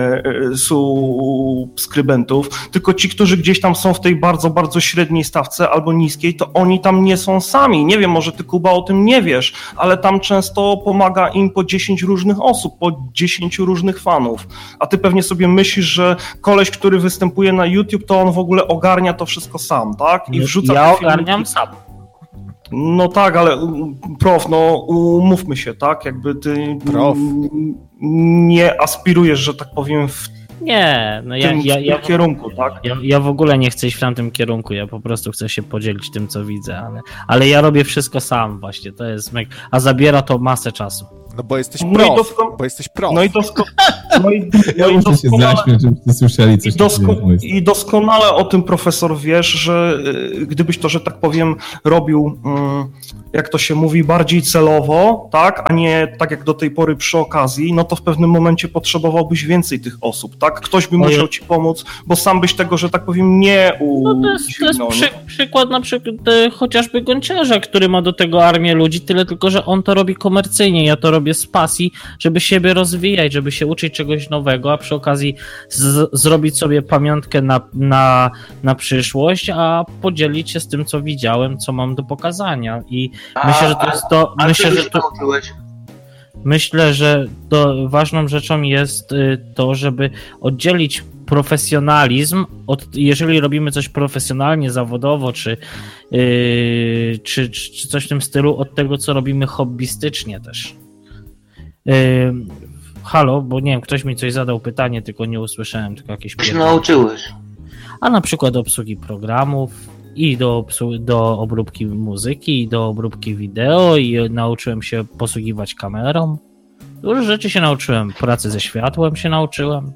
subskrybentów, tylko ci, którzy gdzieś tam są w tej bardzo, bardzo średniej stawce albo niskiej, to oni tam nie są sami. Nie wiem, może ty, Kuba, o tym nie wiesz, ale tam często pomaga im po dziesięć różnych osób, po dziesięciu różnych fanów. A ty pewnie sobie myślisz, że koleś, który występuje na YouTube, to on w ogóle ogarnia to wszystko sam, tak? I wrzuca ja te filmiki. ogarniam sam. No tak, ale prof, no umówmy się, tak? Jakby ty Prof. nie aspirujesz, że tak powiem, w Nie, no ja, tym, ja, w tym ja, kierunku, tak? ja, ja w ogóle nie chcę iść w tamtym kierunku, ja po prostu chcę się podzielić tym, co widzę, ale, ale ja robię wszystko sam właśnie, to jest mek, a zabiera to masę czasu. No bo jesteś No i prof, dosko- bo jesteś prof. No i, dosko- no i, no Ja i muszę się doskonale... zaśmiać, żebyście słyszeli coś I, dosko- takiego. I doskonale o tym profesor wiesz, że y, gdybyś to, że tak powiem, robił, y, jak to się mówi, bardziej celowo, tak, a nie tak jak do tej pory przy okazji, no to w pewnym momencie potrzebowałbyś więcej tych osób, tak? Ktoś by musiał ci pomóc, bo sam byś tego, że tak powiem, nie u. No to jest, to jest przy, przykład na przykład e, chociażby Gonciarza, który ma do tego armię ludzi, tyle tylko, że on to robi komercyjnie, ja to robię z pasji, żeby siebie rozwijać, żeby się uczyć czegoś nowego, a przy okazji z, zrobić sobie pamiątkę na, na, na przyszłość, a podzielić się z tym, co widziałem, co mam do pokazania i A, myślę, że to jest to, a myślę, ty że się to nauczyłeś? Myślę, że to ważną rzeczą jest y, to, żeby oddzielić profesjonalizm od, jeżeli robimy coś profesjonalnie, zawodowo, czy, yy, czy, czy, czy coś w tym stylu, od tego, co robimy hobbystycznie też. Yy, halo, bo nie wiem, ktoś mi coś zadał pytanie, tylko nie usłyszałem, tylko jakieś Co się pytanie. nauczyłeś? A na przykład obsługi programów i do, obsłu- do obróbki muzyki, i do obróbki wideo, i nauczyłem się posługiwać kamerą. Dużo rzeczy się nauczyłem. Pracy ze światłem się nauczyłem.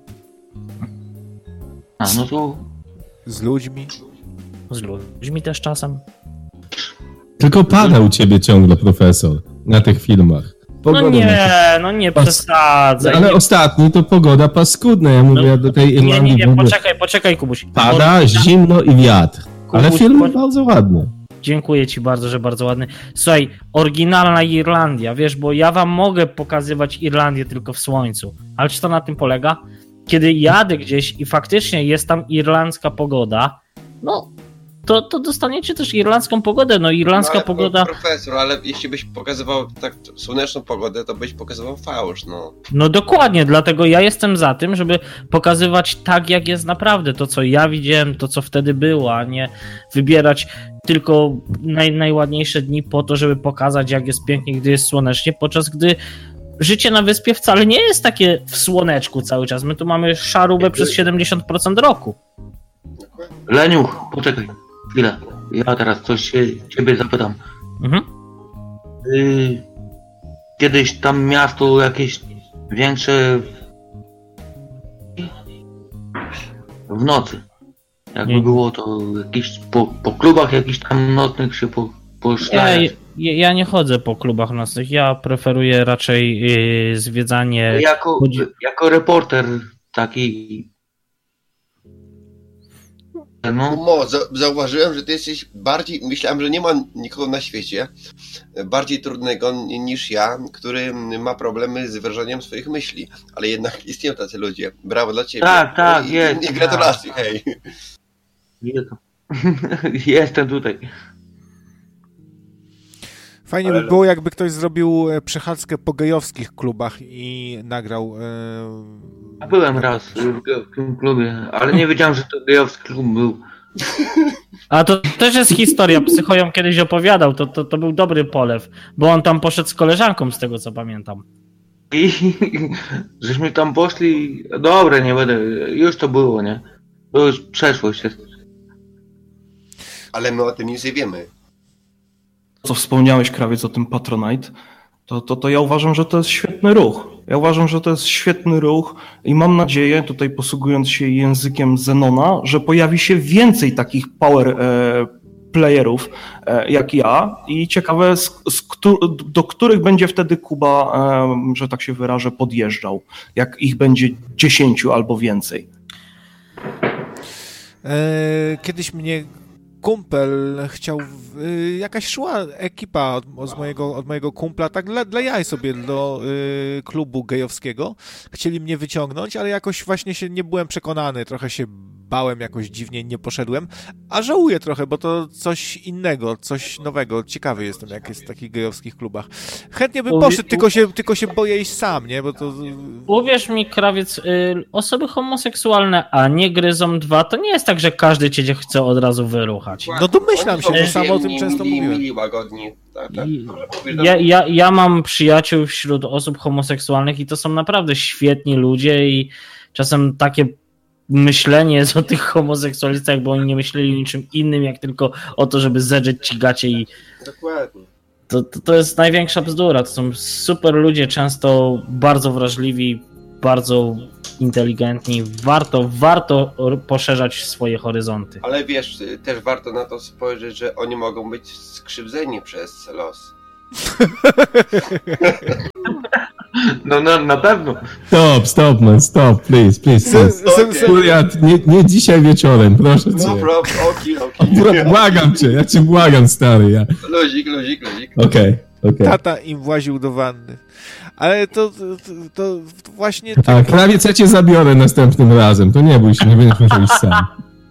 A, no to... Z ludźmi. Z ludźmi też czasem. Tylko pada u ciebie ciągle, profesor, na tych filmach. Pogoda No na tych- nie, no nie Pas- przesadzaj. Ale nie, ostatni to pogoda paskudna. Ja mówię No, do tej nie, nie, Irlandii w nie, ogóle. poczekaj, poczekaj, Kubuś. Pada, Bo- zimno i wiatr. Ale Kubuś, film po- bardzo ładny. Dziękuję ci bardzo, że bardzo ładny. Słuchaj, oryginalna Irlandia, wiesz, bo ja wam mogę pokazywać Irlandię tylko w słońcu. Ale czy to na tym polega? Kiedy jadę gdzieś i faktycznie jest tam irlandzka pogoda, no to, to dostaniecie też irlandzką pogodę. No irlandzka No, ale, pogoda... Profesor, ale jeśli byś pokazywał tak słoneczną pogodę, to byś pokazywał fałsz, no. No dokładnie, dlatego ja jestem za tym, żeby pokazywać tak, jak jest naprawdę. To, co ja widziałem, to, co wtedy było, a nie wybierać tylko naj, najładniejsze dni po to, żeby pokazać, jak jest pięknie, gdy jest słonecznie, podczas gdy życie na wyspie wcale nie jest takie w słoneczku cały czas. My tu mamy szarubę przez siedemdziesiąt procent roku. Leniuch, poczekaj chwilę. Ja teraz coś się ciebie zapytam. Mhm. Y, kiedyś tam miasto jakieś większe w nocy. Jakby Nie. było to jakieś po, po klubach jakichś tam nocnych się po, Ja, poszlać. ja, ja nie chodzę po klubach nocnych, ja preferuję raczej yy, zwiedzanie... Jako, chodzi- jako reporter taki. No, Mo, za- zauważyłem, że ty jesteś bardziej, myślałem, że nie ma nikogo na świecie bardziej trudnego n- niż ja, który ma problemy z wyrażaniem swoich myśli, ale jednak istnieją tacy ludzie. Brawo dla ciebie. Tak, tak, I, jest, I gratulacje, hej. Jezu. Jestem tutaj. Fajnie by było, jakby ktoś zrobił e, przechadzkę po gejowskich klubach i nagrał... E... Byłem raz w, ge- w tym klubie, ale nie wiedziałem, że to gejowski klub był. A to też jest historia, Psycho ją kiedyś opowiadał, to, to, to był dobry polew, bo on tam poszedł z koleżanką, z tego co pamiętam. I żeśmy tam poszli, dobre, nie będę, już to było, nie? To już przeszłość jest. Ale my o tym nic nie wiemy. Co wspomniałeś, Krawiec, o tym Patronite, to, to, to ja uważam, że to jest świetny ruch. Ja uważam, że to jest świetny ruch i mam nadzieję, tutaj posługując się językiem Zenona, że pojawi się więcej takich power e, playerów e, jak ja i ciekawe, z, z, któ- do których będzie wtedy Kuba, e, że tak się wyrażę, podjeżdżał. Jak ich będzie dziesięciu albo więcej. E, kiedyś mnie kumpel chciał, y, jakaś szła ekipa od, od, mojego, od mojego kumpla, tak dla, dla jaj sobie do y, klubu gejowskiego. Chcieli mnie wyciągnąć, ale jakoś właśnie się nie byłem przekonany, trochę się bałem jakoś dziwnie, nie poszedłem, a żałuję trochę, bo to coś innego, coś nowego. Ciekawy jestem, jak jest w takich gejowskich klubach. Chętnie bym poszedł, tylko się, tylko się boję iść sam, nie? Bo to... Uwierz mi, Krawiec, y, osoby homoseksualne, a nie gryzą dwa, to nie jest tak, że każdy cię chce od razu wyruchać. No domyślam się, bo sam o tym Mili, często mili, mówiłem. mili, łagodni. Tak, tak. I- Mówisz, Ja, ja, ja mam przyjaciół wśród osób homoseksualnych i to są naprawdę świetni ludzie i czasem takie myślenie jest o tych homoseksualistach, bo oni nie myśleli o niczym innym, jak tylko o to, żeby zedrzeć ci gacie i Dokładnie. to, to, to jest największa bzdura. To są super ludzie, często bardzo wrażliwi, bardzo inteligentni. Warto, warto poszerzać swoje horyzonty. Ale wiesz, też warto na to spojrzeć, że oni mogą być skrzywdzeni przez los. No, no na pewno. Stop, stop, man, stop, please, please, please. Okay. Kuriat, nie, nie dzisiaj wieczorem, proszę cię. No problem, oki, oki. Bra- Błagam cię, ja cię błagam, stary, ja. Luzik, luzik, luzik. Okej, okej. Tata im właził do wanny. Ale to, to, to, to właśnie... A krawiec, ja cię zabiorę następnym razem, to nie bój się, nie będziesz musiał iść sam.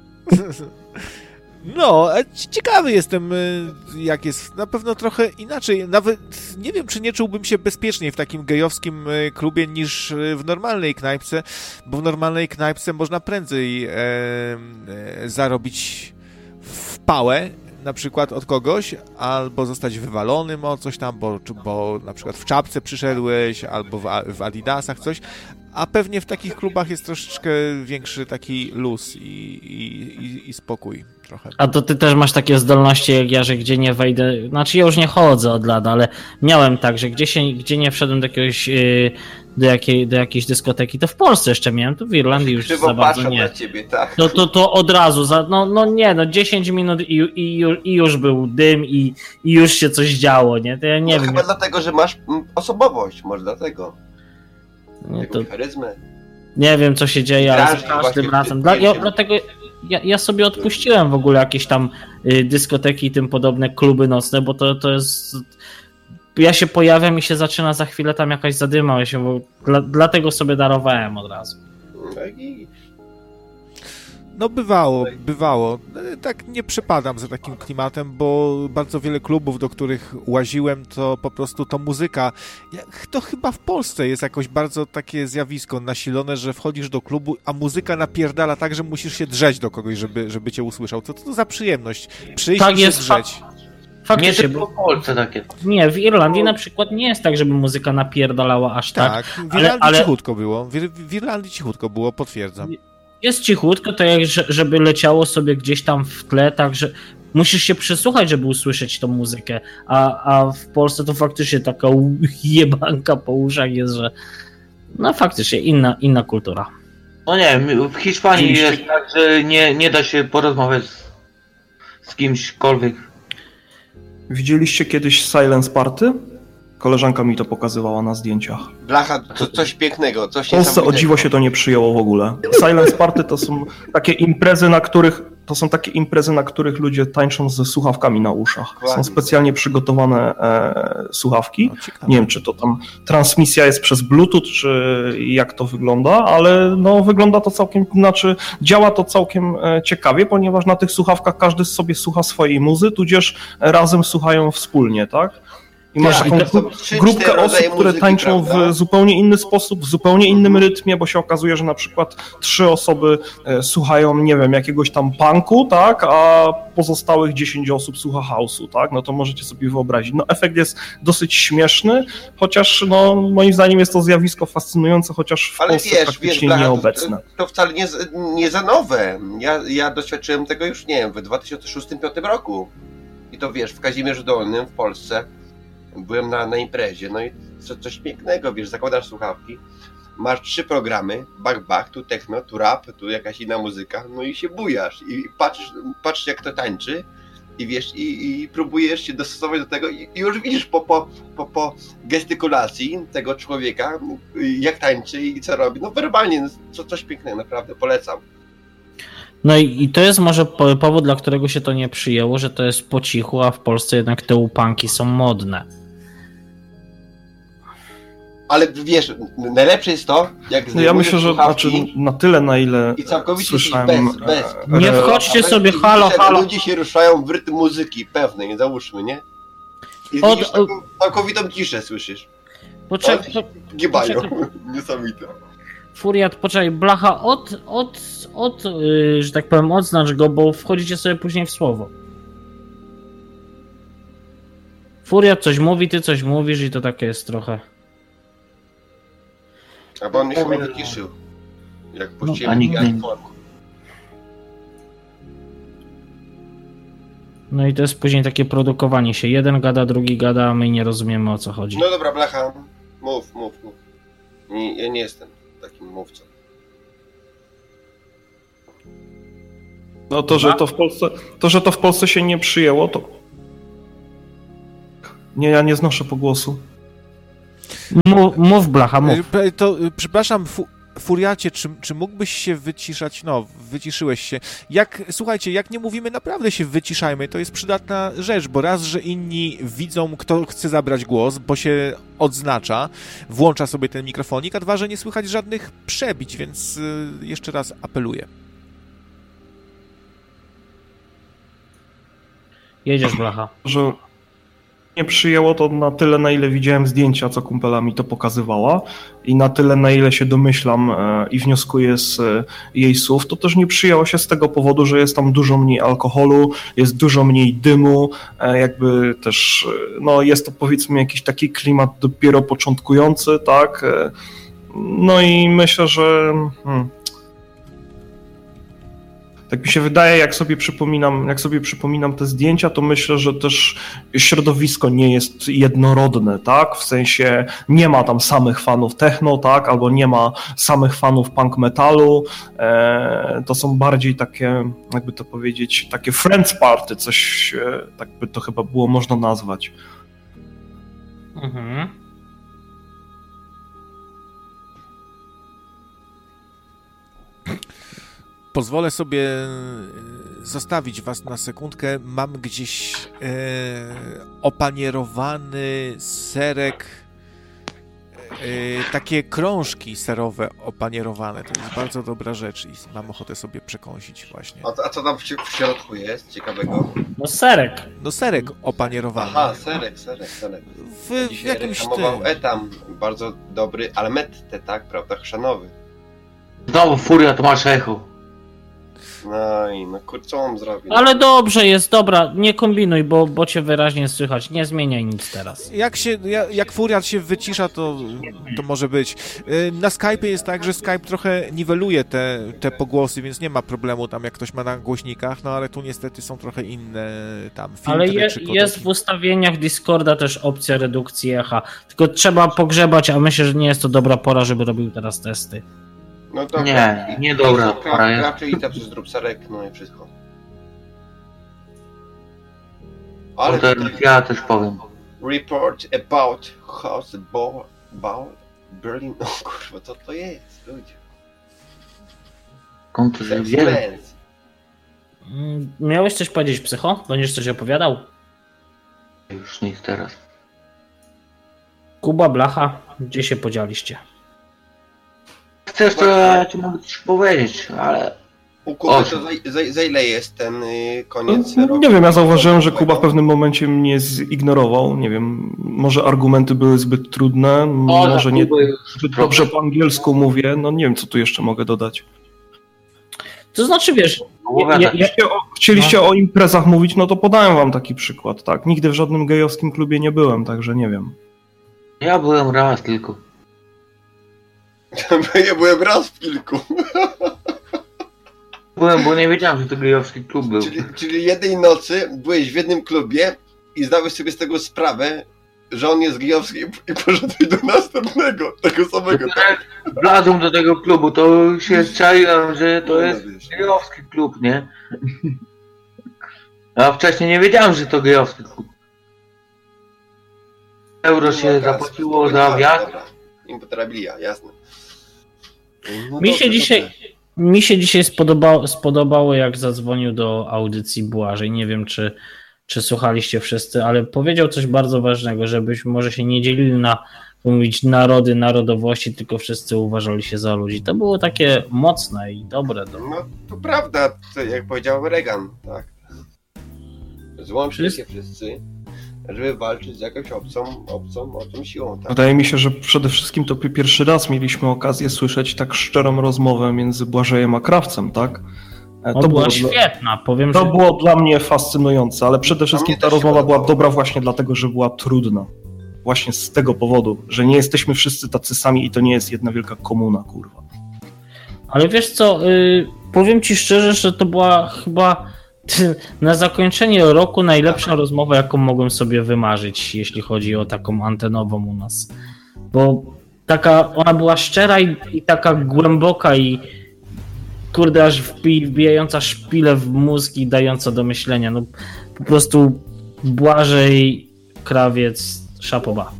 No, ciekawy jestem, jak jest. Na pewno trochę inaczej. Nawet nie wiem, czy nie czułbym się bezpieczniej w takim gejowskim klubie niż w normalnej knajpce, bo w normalnej knajpce można prędzej e, e, zarobić w pałę, na przykład od kogoś, albo zostać wywalonym o coś tam, bo, bo na przykład w czapce przyszedłeś, albo w, w adidasach coś, a pewnie w takich klubach jest troszeczkę większy taki luz i, i, i, i spokój trochę. A to ty też masz takie zdolności jak ja, że gdzie nie wejdę, znaczy ja już nie chodzę od lat, ale miałem tak, że gdzie, się, gdzie nie wszedłem do jakiegoś, do, jakiej, do jakiejś dyskoteki, to w Polsce jeszcze miałem, tu w Irlandii już Krzywo za bardzo patrzą nie. na ciebie, tak? To, to, to od razu, za, no, no nie, no dziesięć minut i, i, i już był dym i, i już się coś działo, nie? To ja nie No, wiem. chyba Jak, dlatego, że masz mm, osobowość, może dlatego. nie, to, Jakąś charyzmę. nie wiem, co się dzieje, ale za Drażni każdym właśnie razem. w Dla, tym ja, się- dlatego ja, ja sobie odpuściłem w ogóle jakieś tam y, dyskoteki i tym podobne kluby nocne, bo to, to jest... Ja się pojawiam i się zaczyna za chwilę tam jakaś zadyma, ja się, bo dla, dlatego sobie darowałem od razu. No i No bywało, bywało. Tak nie przepadam za takim klimatem, bo bardzo wiele klubów, do których łaziłem, to po prostu to muzyka. Jak- To chyba w Polsce jest jakoś bardzo takie zjawisko nasilone, że wchodzisz do klubu, a muzyka napierdala tak, że musisz się drzeć do kogoś, żeby, żeby cię usłyszał. Co to za przyjemność? Przyjść Tak i się jest, drzeć. Nie Faktycznie, tylko bo, w Polsce takie. nie, w Irlandii na przykład nie jest tak, żeby muzyka napierdalała aż tak. Tak, w ale- Irlandii ale- cichutko było. W, w Irlandii cichutko było, potwierdzam. Jest cichutko, to jak że- żeby leciało sobie gdzieś tam w tle, tak że musisz się przysłuchać, żeby usłyszeć tą muzykę, a, a w Polsce to faktycznie taka u- jebanka po uszach jest, że no faktycznie inna, inna kultura. No nie wiem, w Hiszpanii Oczywiście. jest tak, że nie, nie da się porozmawiać z, z kimśkolwiek. Widzieliście kiedyś Silence Party? Koleżanka mi to pokazywała na zdjęciach. blacha, to coś pięknego, coś W Polsce o niesamowitego. dziwo się to nie przyjęło w ogóle. Silence Party to są takie imprezy, na których to są takie imprezy, na których ludzie tańczą ze słuchawkami na uszach. Są Dokładnie. specjalnie przygotowane e, słuchawki. No, ciekawe. Nie wiem, czy to tam transmisja jest przez Bluetooth, czy jak to wygląda, ale no wygląda to całkiem, znaczy działa to całkiem e, ciekawie, ponieważ na tych słuchawkach każdy sobie słucha swojej muzy, tudzież razem słuchają wspólnie, tak? I masz Tak, taką to są gru- trzy, grupkę cztery osób, rodzaje które muzyki, tańczą prawda? w zupełnie inny sposób, w zupełnie innym rytmie, bo się okazuje, że na przykład trzy osoby e, słuchają, nie wiem, jakiegoś tam punku, tak, a pozostałych dziesięć osób słucha house'u, tak, no to możecie sobie wyobrazić. No efekt jest dosyć śmieszny, chociaż no moim zdaniem jest to zjawisko fascynujące, chociaż w Ale Polsce wiesz, wiesz, praktycznie blacha, to, nieobecne. to wcale nie, z- nie za nowe. Ja, ja doświadczyłem tego już, nie wiem, w dwa tysiące szóstym do dwa tysiące piątym roku. I to wiesz, w Kazimierzu Dolnym w Polsce byłem na, na imprezie, no i co, coś pięknego, wiesz, zakładasz słuchawki, masz trzy programy, bach, bach, tu techno, tu rap, tu jakaś inna muzyka, no i się bujasz i patrzysz, patrzysz jak to tańczy i wiesz, i, i próbujesz się dostosować do tego i, i już widzisz po, po, po, po gestykulacji tego człowieka, jak tańczy i co robi, no werbalnie, no, co, coś pięknego, naprawdę, polecam. No i, i to jest może po- powód, dla którego się to nie przyjęło, że to jest po cichu, a w Polsce jednak te upanki są modne. ale wiesz, najlepsze jest to, jak no ja myślę, że znaczy, na tyle, na ile i całkowicie słyszałem... bez, bez. Nie wchodźcie sobie, halo, halo. Ludzie się ruszają w rytm muzyki, pewnej, załóżmy, nie? I Od- widzisz taką całkowitą ciszę, słyszysz? Poczekaj, po, Gibają. Poczekaj. Niesamowite. Furiat, poczekaj, Blacha, od, od, od yy, że tak powiem, odznacz go, bo wchodzicie sobie później w słowo. Furiat coś mówi, ty coś mówisz i to takie jest trochę... A bo on mnie chyba wyciszył. Jak puściłem a nikt nie- No i to jest później takie produkowanie się. Jeden gada, drugi gada, a my nie rozumiemy, o co chodzi. No dobra, Blacha, mów, mów, mów. Nie, ja nie jestem takim mówcą. No to, że to w Polsce, to, że to w Polsce się nie przyjęło, to... Nie, ja nie znoszę pogłosu. Mów, mów Blacha, mów. E, To, e, przepraszam, fu, Furiacie, czy, czy mógłbyś się wyciszać? No, wyciszyłeś się. Jak, słuchajcie, jak nie mówimy, naprawdę się wyciszajmy. To jest przydatna rzecz, bo raz, że inni widzą, kto chce zabrać głos, bo się odznacza, włącza sobie ten mikrofonik, a dwa, że nie słychać żadnych przebić, więc e, jeszcze raz apeluję. Jedziesz, Blacha. Że nie przyjęło to na tyle, na ile widziałem zdjęcia, co kumpela mi to pokazywała i na tyle, na ile się domyślam e, i wnioskuję z e, jej słów, to też nie przyjęło się z tego powodu, że jest tam dużo mniej alkoholu, jest dużo mniej dymu, e, jakby też, e, no jest to powiedzmy jakiś taki klimat dopiero początkujący, tak, e, no i myślę, że hmm, tak mi się wydaje, jak sobie przypominam, jak sobie przypominam te zdjęcia, to myślę, że też środowisko nie jest jednorodne, tak? W sensie nie ma tam samych fanów techno, tak? Albo nie ma samych fanów punk metalu. E, to są bardziej takie, jakby to powiedzieć, takie friends party, coś, e, tak by to chyba było można nazwać. Mhm. Pozwolę sobie zostawić was na sekundkę. Mam gdzieś e, opanierowany serek, e, takie krążki serowe opanierowane. To jest bardzo dobra rzecz i mam ochotę sobie przekąsić właśnie. A, a co tam w, w środku jest ciekawego? No serek. No serek opanierowany. Aha, serek, serek, serek. W, w Dzisiaj jakimś reklamował tym. Etam, bardzo dobry, ale mette, tak, prawda, chrzanowy. Znowu Furia, to masz echo. No i no kurczę, co mam zrobić? Ale dobrze jest, dobra, nie kombinuj, bo, bo cię wyraźnie słychać. Nie zmieniaj nic teraz. Jak się, ja- jak Furiat się wycisza, to, to może być. Y, Na Skype'ie jest tak, że Skype trochę niweluje te, te pogłosy, więc nie ma problemu tam, jak ktoś ma na głośnikach, no ale tu niestety są trochę inne tam filtry Ale je, czy kodeki. jest w ustawieniach Discorda też opcja redukcji echa. Tylko trzeba pogrzebać, a myślę, że nie jest to dobra pora, żeby robił teraz testy. No to Nie, nie dobra pora jest. Raczej i tak przez zrób serek, no i wszystko. Ale Ale to ja też powiem. report about house about, about Berlin. O kurwa, co to jest, ludzie? Kontuz wiele. Silence. Mm, Miałeś coś powiedzieć, psycho? Będziesz coś opowiadał? Już nic teraz. Kuba, Blacha, gdzie się podzieliście? Chcesz, to ja ci mogę coś powiedzieć, ale... U Kuby Osiem. to za, za, za ile jest ten y, koniec roku? Nie wiem, ja zauważyłem, że Kuba w pewnym momencie mnie zignorował. Nie wiem, może argumenty były zbyt trudne, może nie zbyt dobrze po angielsku mówię. No nie wiem, co tu jeszcze mogę dodać. To znaczy, wiesz, ja, ja, ja, Chcieliście o, chcieliście o imprezach mówić, no to podałem wam taki przykład, tak. Nigdy w żadnym gejowskim klubie nie byłem, także nie wiem. Ja byłem raz tylko. Ja byłem raz w kilku. Byłem, bo nie wiedziałem, że to gejowski klub był. Czyli, czyli jednej nocy byłeś w jednym klubie i zdałeś sobie z tego sprawę, że on jest gejowski i poszedłeś do następnego, tego samego. Tak? Wlazłem do tego klubu, to się czaiłem, że to jest gejowski klub, nie? A wcześniej nie wiedziałem, że to gejowski klub. Euro się zapłaciło za wjazd. Impetrabilia, jasne. No mi dobrze, się dzisiaj... dobrze. Mi się dzisiaj spodobało, spodobało, jak zadzwonił do audycji Błażej. Nie wiem, czy, czy słuchaliście wszyscy, ale powiedział coś bardzo ważnego, żebyśmy może się nie dzielili na mówić narody, narodowości, tylko wszyscy uważali się za ludzi. To było takie mocne i dobre. Do... No to prawda, to jak powiedział Reagan, tak. Złączcie się wszyscy, żeby walczyć z jakąś obcą, obcą, obcą siłą. Tak? Wydaje mi się, że przede wszystkim to pierwszy raz mieliśmy okazję słyszeć tak szczerą rozmowę między Błażejem a Krawcem, tak? To, to była świetna, powiem, To że... było dla mnie fascynujące, ale przede wszystkim ta rozmowa była dobra właśnie dlatego, że była trudna. Właśnie z tego powodu, że nie jesteśmy wszyscy tacy sami i to nie jest jedna wielka komuna, kurwa. Ale wiesz co, yy, powiem ci szczerze, że to była chyba na zakończenie roku najlepsza rozmowa, jaką mogłem sobie wymarzyć, jeśli chodzi o taką antenową u nas. Bo taka, ona była szczera i, i taka głęboka i kurde, aż wbij, wbijająca szpilę w mózg i dająca do myślenia. No po prostu Błażej, Krawiec, szapoba.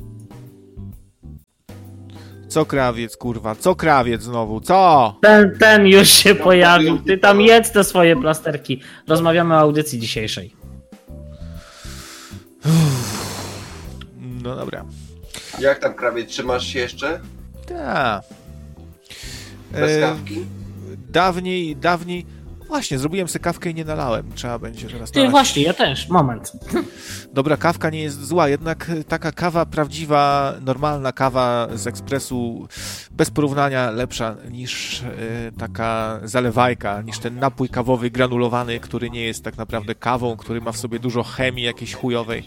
Co Krawiec, kurwa? Co Krawiec znowu? Co? Ten, ten już się pojawił. Ty tam jedz te swoje plasterki. Rozmawiamy o audycji dzisiejszej. No dobra. Jak tam, Krawiec, trzymasz się jeszcze? Tak. Bez kawki? Dawniej, dawniej... Właśnie, zrobiłem sobie kawkę i nie nalałem. Trzeba będzie teraz Ty nalać. właśnie, ja też. Moment. Dobra, kawka nie jest zła, jednak taka kawa prawdziwa, normalna kawa z ekspresu bez porównania lepsza niż y, taka zalewajka, niż ten napój kawowy granulowany, który nie jest tak naprawdę kawą, który ma w sobie dużo chemii jakiejś chujowej.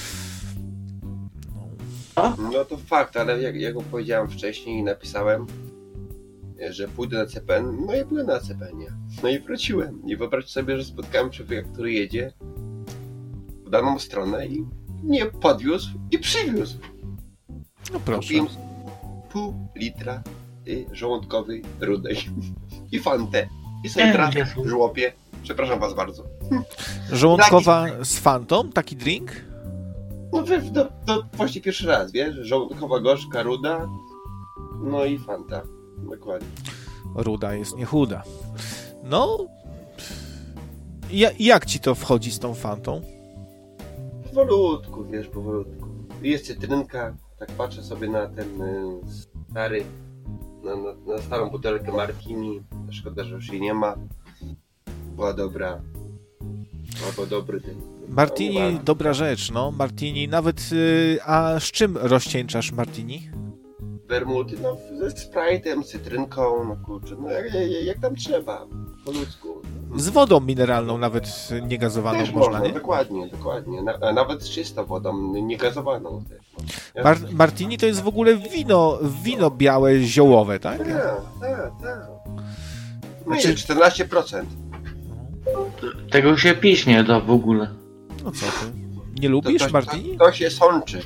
No to fakt, ale jak, jak powiedziałem wcześniej i napisałem, że pójdę na C P N, no i byłem na C P N-ie. No i wróciłem. I wyobraź sobie, że spotkałem człowieka, który jedzie w daną stronę i mnie podwiózł i przywiózł. No proszę. Kupiłem pół litra y, żołądkowej rudej i fantę. I sobie teraz żłopię. Przepraszam was bardzo. Żołądkowa z fantą? Taki drink? No to, to, to właśnie pierwszy raz, wiesz? Żołądkowa gorzka, ruda, no i fanta. Dokładnie. Ruda jest niechuda. No... Ja, jak ci to wchodzi z tą fantą? Powolutku, wiesz, powolutku. Jest cytrynka, tak patrzę sobie na ten y, stary, na, na, na starą butelkę Martini. Szkoda, że już jej nie ma. Była dobra. Albo dobry ten. Martini, no, dobra rzecz, no. Martini, nawet... Y, a z czym rozcieńczasz Martini? Wermuty, no ze Sprite'em, cytrynką, no kurczę, no jak, jak, jak tam trzeba, po ludzku. Z wodą mineralną, nawet niegazowaną Też można, można, nie? dokładnie, dokładnie. Na, nawet z czystą wodą, niegazowaną też. No. Mar- Martini to jest w ogóle wino, wino białe, ziołowe, tak? Tak, tak, tak. No Znaczy- jest czternaście procent. Tego się pić nie da w ogóle. No co ty? Nie lubisz to, to, Martini? To, to się sączy.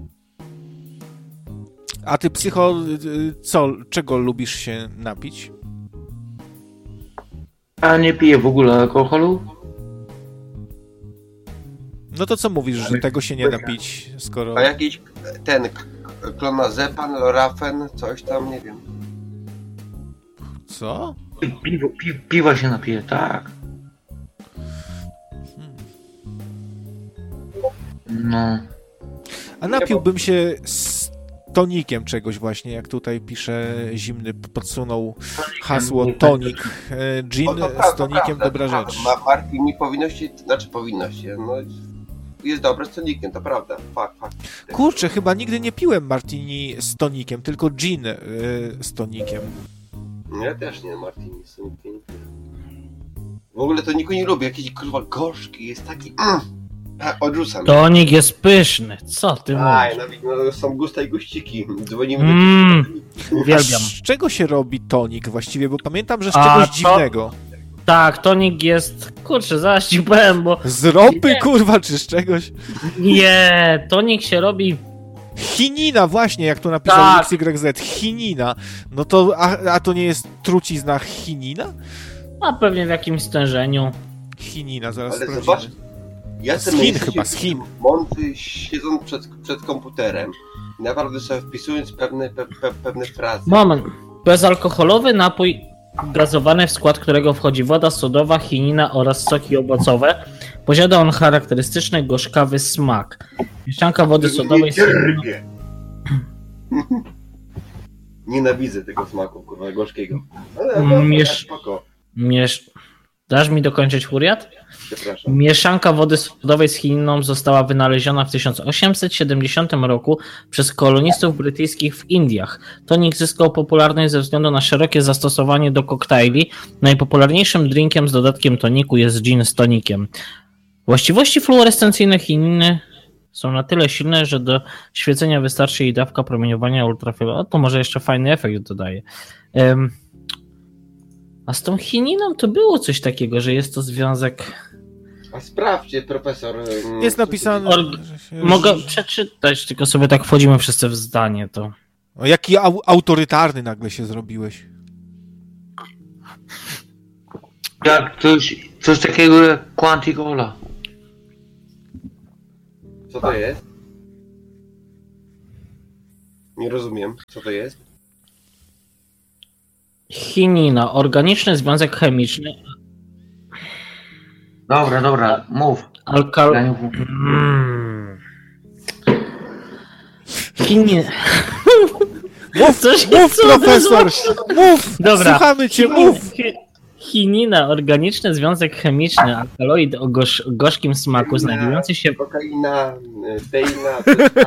A ty, psycho, y, co, czego lubisz się napić? A nie piję w ogóle alkoholu? No to co mówisz, że tego się nie da pić, skoro... A jakiś ten klonazepam, lorafen, coś tam, nie wiem. Co? Piwo, pi, piwa się napije, tak. No. A napiłbym się z tonikiem czegoś właśnie, jak tutaj pisze Zimny, podsunął hasło tonik. E, Gin O, to pra- z tonikiem, to dobra prawda. rzecz. Ma Martini powinności, znaczy powinności, no jest dobre z tonikiem, to prawda, fakt, fakt. Kurczę, chyba nigdy nie piłem Martini z tonikiem, tylko gin y, z tonikiem. Ja też nie, Martini z tonikiem. W ogóle toniku nie lubię, jakiś kurwa gorzki, jest taki... Mm. A, odrzucam. Tonik jest pyszny. Co ty Aj, mówisz? no, no, są gusta i guściki. Dzwonimy Mm, do A uwielbiam. z czego się robi tonik właściwie? Bo pamiętam, że z A, czegoś to- dziwnego. Tak, tonik jest... Kurczę, zaraz ci powiem, bo... Z ropy, kurwa, czy z czegoś? Nie, tonik się robi... Chinina, właśnie, jak tu napisał Tak. X Y Z. Chinina. No to, a, a to nie jest trucizna chinina? A pewnie w jakimś stężeniu. Chinina, zaraz Ale sprawdzimy. zobacz, ja Z Chin chyba, z Chin. Mądry siedząc przed, przed komputerem, naprawdę sobie wpisując pewne, pe, pe, pewne frazy. Moment. Bezalkoholowy napój gazowany, w skład którego wchodzi woda sodowa, chinina oraz soki owocowe. Posiada on charakterystyczny gorzkawy smak. Mieszanka wody sodowej z chininą, Nienawidzę tego smaku, kurwa, gorzkiego. Ale no, Miesz... spoko. Miesz... Dasz mi dokończyć, furiat? Przepraszam. Mieszanka wody sodowej z chininą została wynaleziona w tysiąc osiemset siedemdziesiątym roku przez kolonistów brytyjskich w Indiach. Tonik zyskał popularność ze względu na szerokie zastosowanie do koktajli. Najpopularniejszym drinkiem z dodatkiem toniku jest gin z tonikiem. Właściwości fluorescencyjne chininy są na tyle silne, że do świecenia wystarczy jej dawka promieniowania ultrafioletowego. To może jeszcze fajny efekt dodaje. Um, A z tą chininą to było coś takiego, że jest to związek... A sprawdźcie, profesor. Jest napisane... Or... że się... Mogę przeczytać, tylko sobie tak wchodzimy wszyscy w zdanie, to... O, jaki au- autorytarny nagle się zrobiłeś. Jak coś, coś takiego jak Quanticola. Co to jest? Nie rozumiem, co to jest? Chinina, organiczny związek chemiczny. Dobra, dobra, mów. Alkal... Ja nie mów. Mm. Chinina... Mów, Co się mów co profesor! Mów! Dobra. Słuchamy cię, mów! Chinina, organiczny związek chemiczny, alkaloid o gorz, gorzkim smaku, znajdujący się... Kokaina, teina,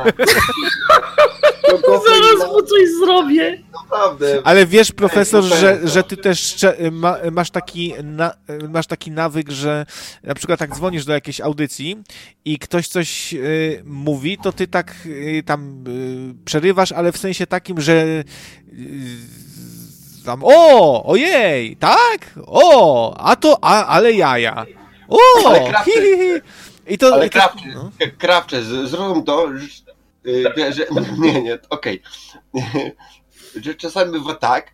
Zaraz mu coś zrobię! Naprawdę. Ale wiesz, profesor, że, że ty też szcze- ma, masz, taki na, masz taki nawyk, że na przykład jak dzwonisz do jakiejś audycji i ktoś coś y, mówi, to ty tak y, tam y, przerywasz, ale w sensie takim, że y, tam o, ojej, tak? O, a to, a, ale jaja. O, Ale Krawcze, hi, hi, hi. I to, ale i to, Krawcze, no. Krawcze, z- zrozum to, że, że, że nie, nie, okej, że czasami bywa tak,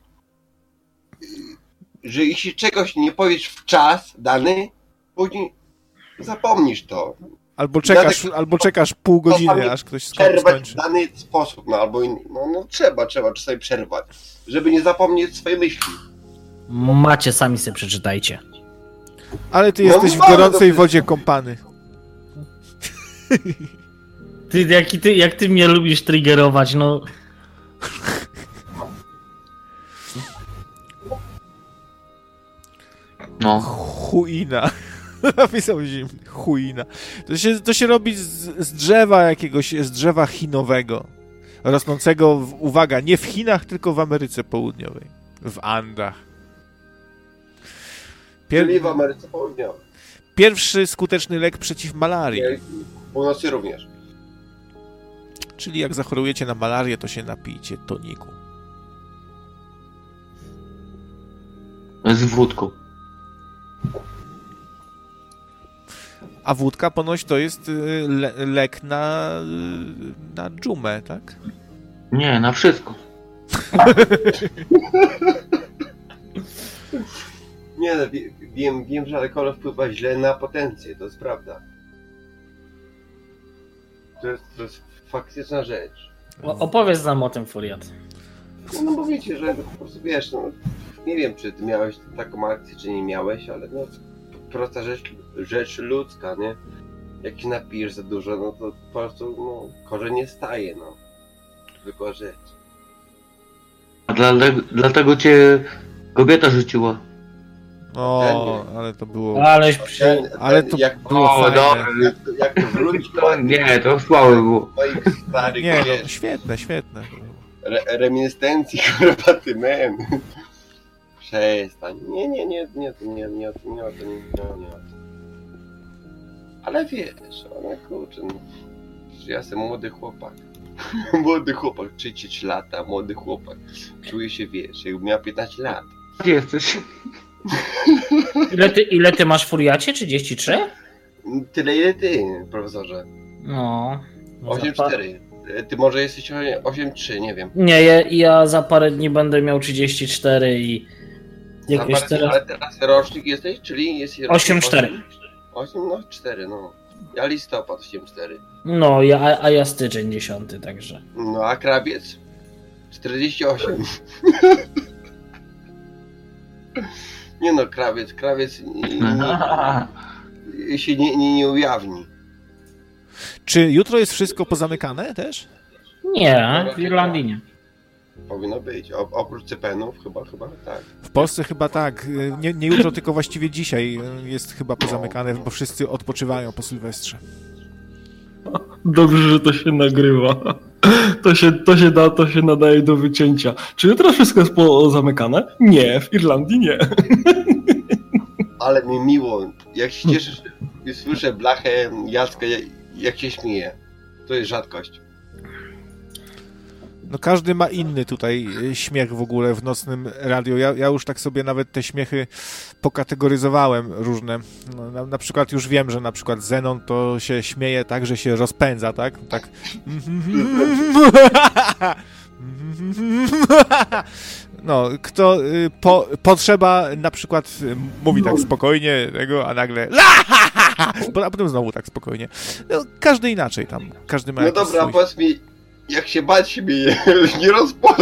że jeśli czegoś nie powiesz w czas dany, później zapomnisz to. Albo czekasz, Dlatego- albo czekasz pół godziny, czasami aż ktoś sko- Przerwać w skończy. dany sposób, no albo in, no, no trzeba, trzeba czasami przerwać, żeby nie zapomnieć swojej myśli. Macie, sami sobie przeczytajcie. Ale ty No jesteś w mamy gorącej to wodzie kąpany. Ty, jaki ty, jak ty mnie lubisz triggerować, no... No. Chuina. Napisał zimny. Chuina. To się, to się robi z, z drzewa jakiegoś, z drzewa chinowego. Rosnącego, w, uwaga, nie w Chinach, tylko w Ameryce Południowej. W Andach. Pier... Czyli w Ameryce Południowej. Pierwszy skuteczny lek przeciw malarii. I w północy również. Czyli jak zachorujecie na malarię, to się napijcie toniku. Z wódką. A wódka ponoć to jest y, le, lek na, y, na dżumę, tak? Nie, na wszystko. Nie no, wie- wiem, wiem, że alkohol wpływa źle na potencję, to jest prawda. To jest, to jest faktyczna rzecz. O, opowiedz nam o tym, Furiat. No, no bo wiecie, że po prostu wiesz, no, nie wiem, czy ty miałeś taką akcję, czy nie miałeś, ale no prosta rzecz, rzecz ludzka, nie? Jak się napijesz za dużo, no to po prostu no, korzeń nie staje, no. Zwykła rzecz. A dlatego, dlatego cię kobieta rzuciła. O, ale to było... Aleś przy... Ten, Ale ten, to jak, było O, fajne. dobra. jak, to- jak to wrócić To, nie, to słabe było. moich starych, Nie, wiesz, no, świetne, świetne. re, reminiscencji, kurwa, ty men. Przestań. Nie, nie, nie, nie, to nie, nie, to nie, to nie, nie, nie. Ale wiesz, ale kurczę, no, że ja jestem młody chłopak. Młody chłopak, trzydzieści lat, a młody chłopak. Czuję się, wiesz, jakbym miał piętnaście lat. Gdzie jesteś? Ile ty, ile ty masz, Furiacie? trzydzieści trzy? Tyle ile ty, profesorze. No. osiem Za pa- cztery. Ty może jesteś osiem trzy, nie wiem. Nie, ja, ja za parę dni będę miał trzydzieści cztery i... Jakieś Zaparcie, teraz... ale teraz rocznik jesteś, czyli jest osiem cztery. osiem, no cztery, no. Ja listopad osiem cztery. No, ja, a- a ja styczeń dziesiąty, także... No a krawiec? czterdzieści osiem. Nie no, krawiec, krawiec nie, nie, się nie, nie, nie ujawni. Czy jutro jest wszystko pozamykane też? Nie, w Irlandii nie. Powinno być. O, oprócz Cypenów chyba, chyba tak. W Polsce chyba tak. Nie, nie jutro, tylko właściwie dzisiaj jest chyba pozamykane, bo wszyscy odpoczywają po Sylwestrze. Dobrze, że to się nagrywa. To się, to się, da, to się nadaje do wycięcia. Czy jutro wszystko jest pozamykane? Nie, w Irlandii nie. Ale mi miło, jak się cieszę, że słyszę blachę Jacka, jak, jak się śmieje. To jest rzadkość. No każdy ma inny tutaj śmiech w ogóle w nocnym radio. Ja, ja już tak sobie nawet te śmiechy pokategoryzowałem różne. No, na, na przykład już wiem, że na przykład Zenon to się śmieje tak, że się rozpędza, tak? Tak. No, kto y, po, potrzeba na przykład y, mówi tak spokojnie tego, a nagle a potem znowu tak spokojnie. No, każdy inaczej tam. Każdy ma No jakiś dobra, swój... powiedz mi, jak się bać śmieje, nie rozpoznam.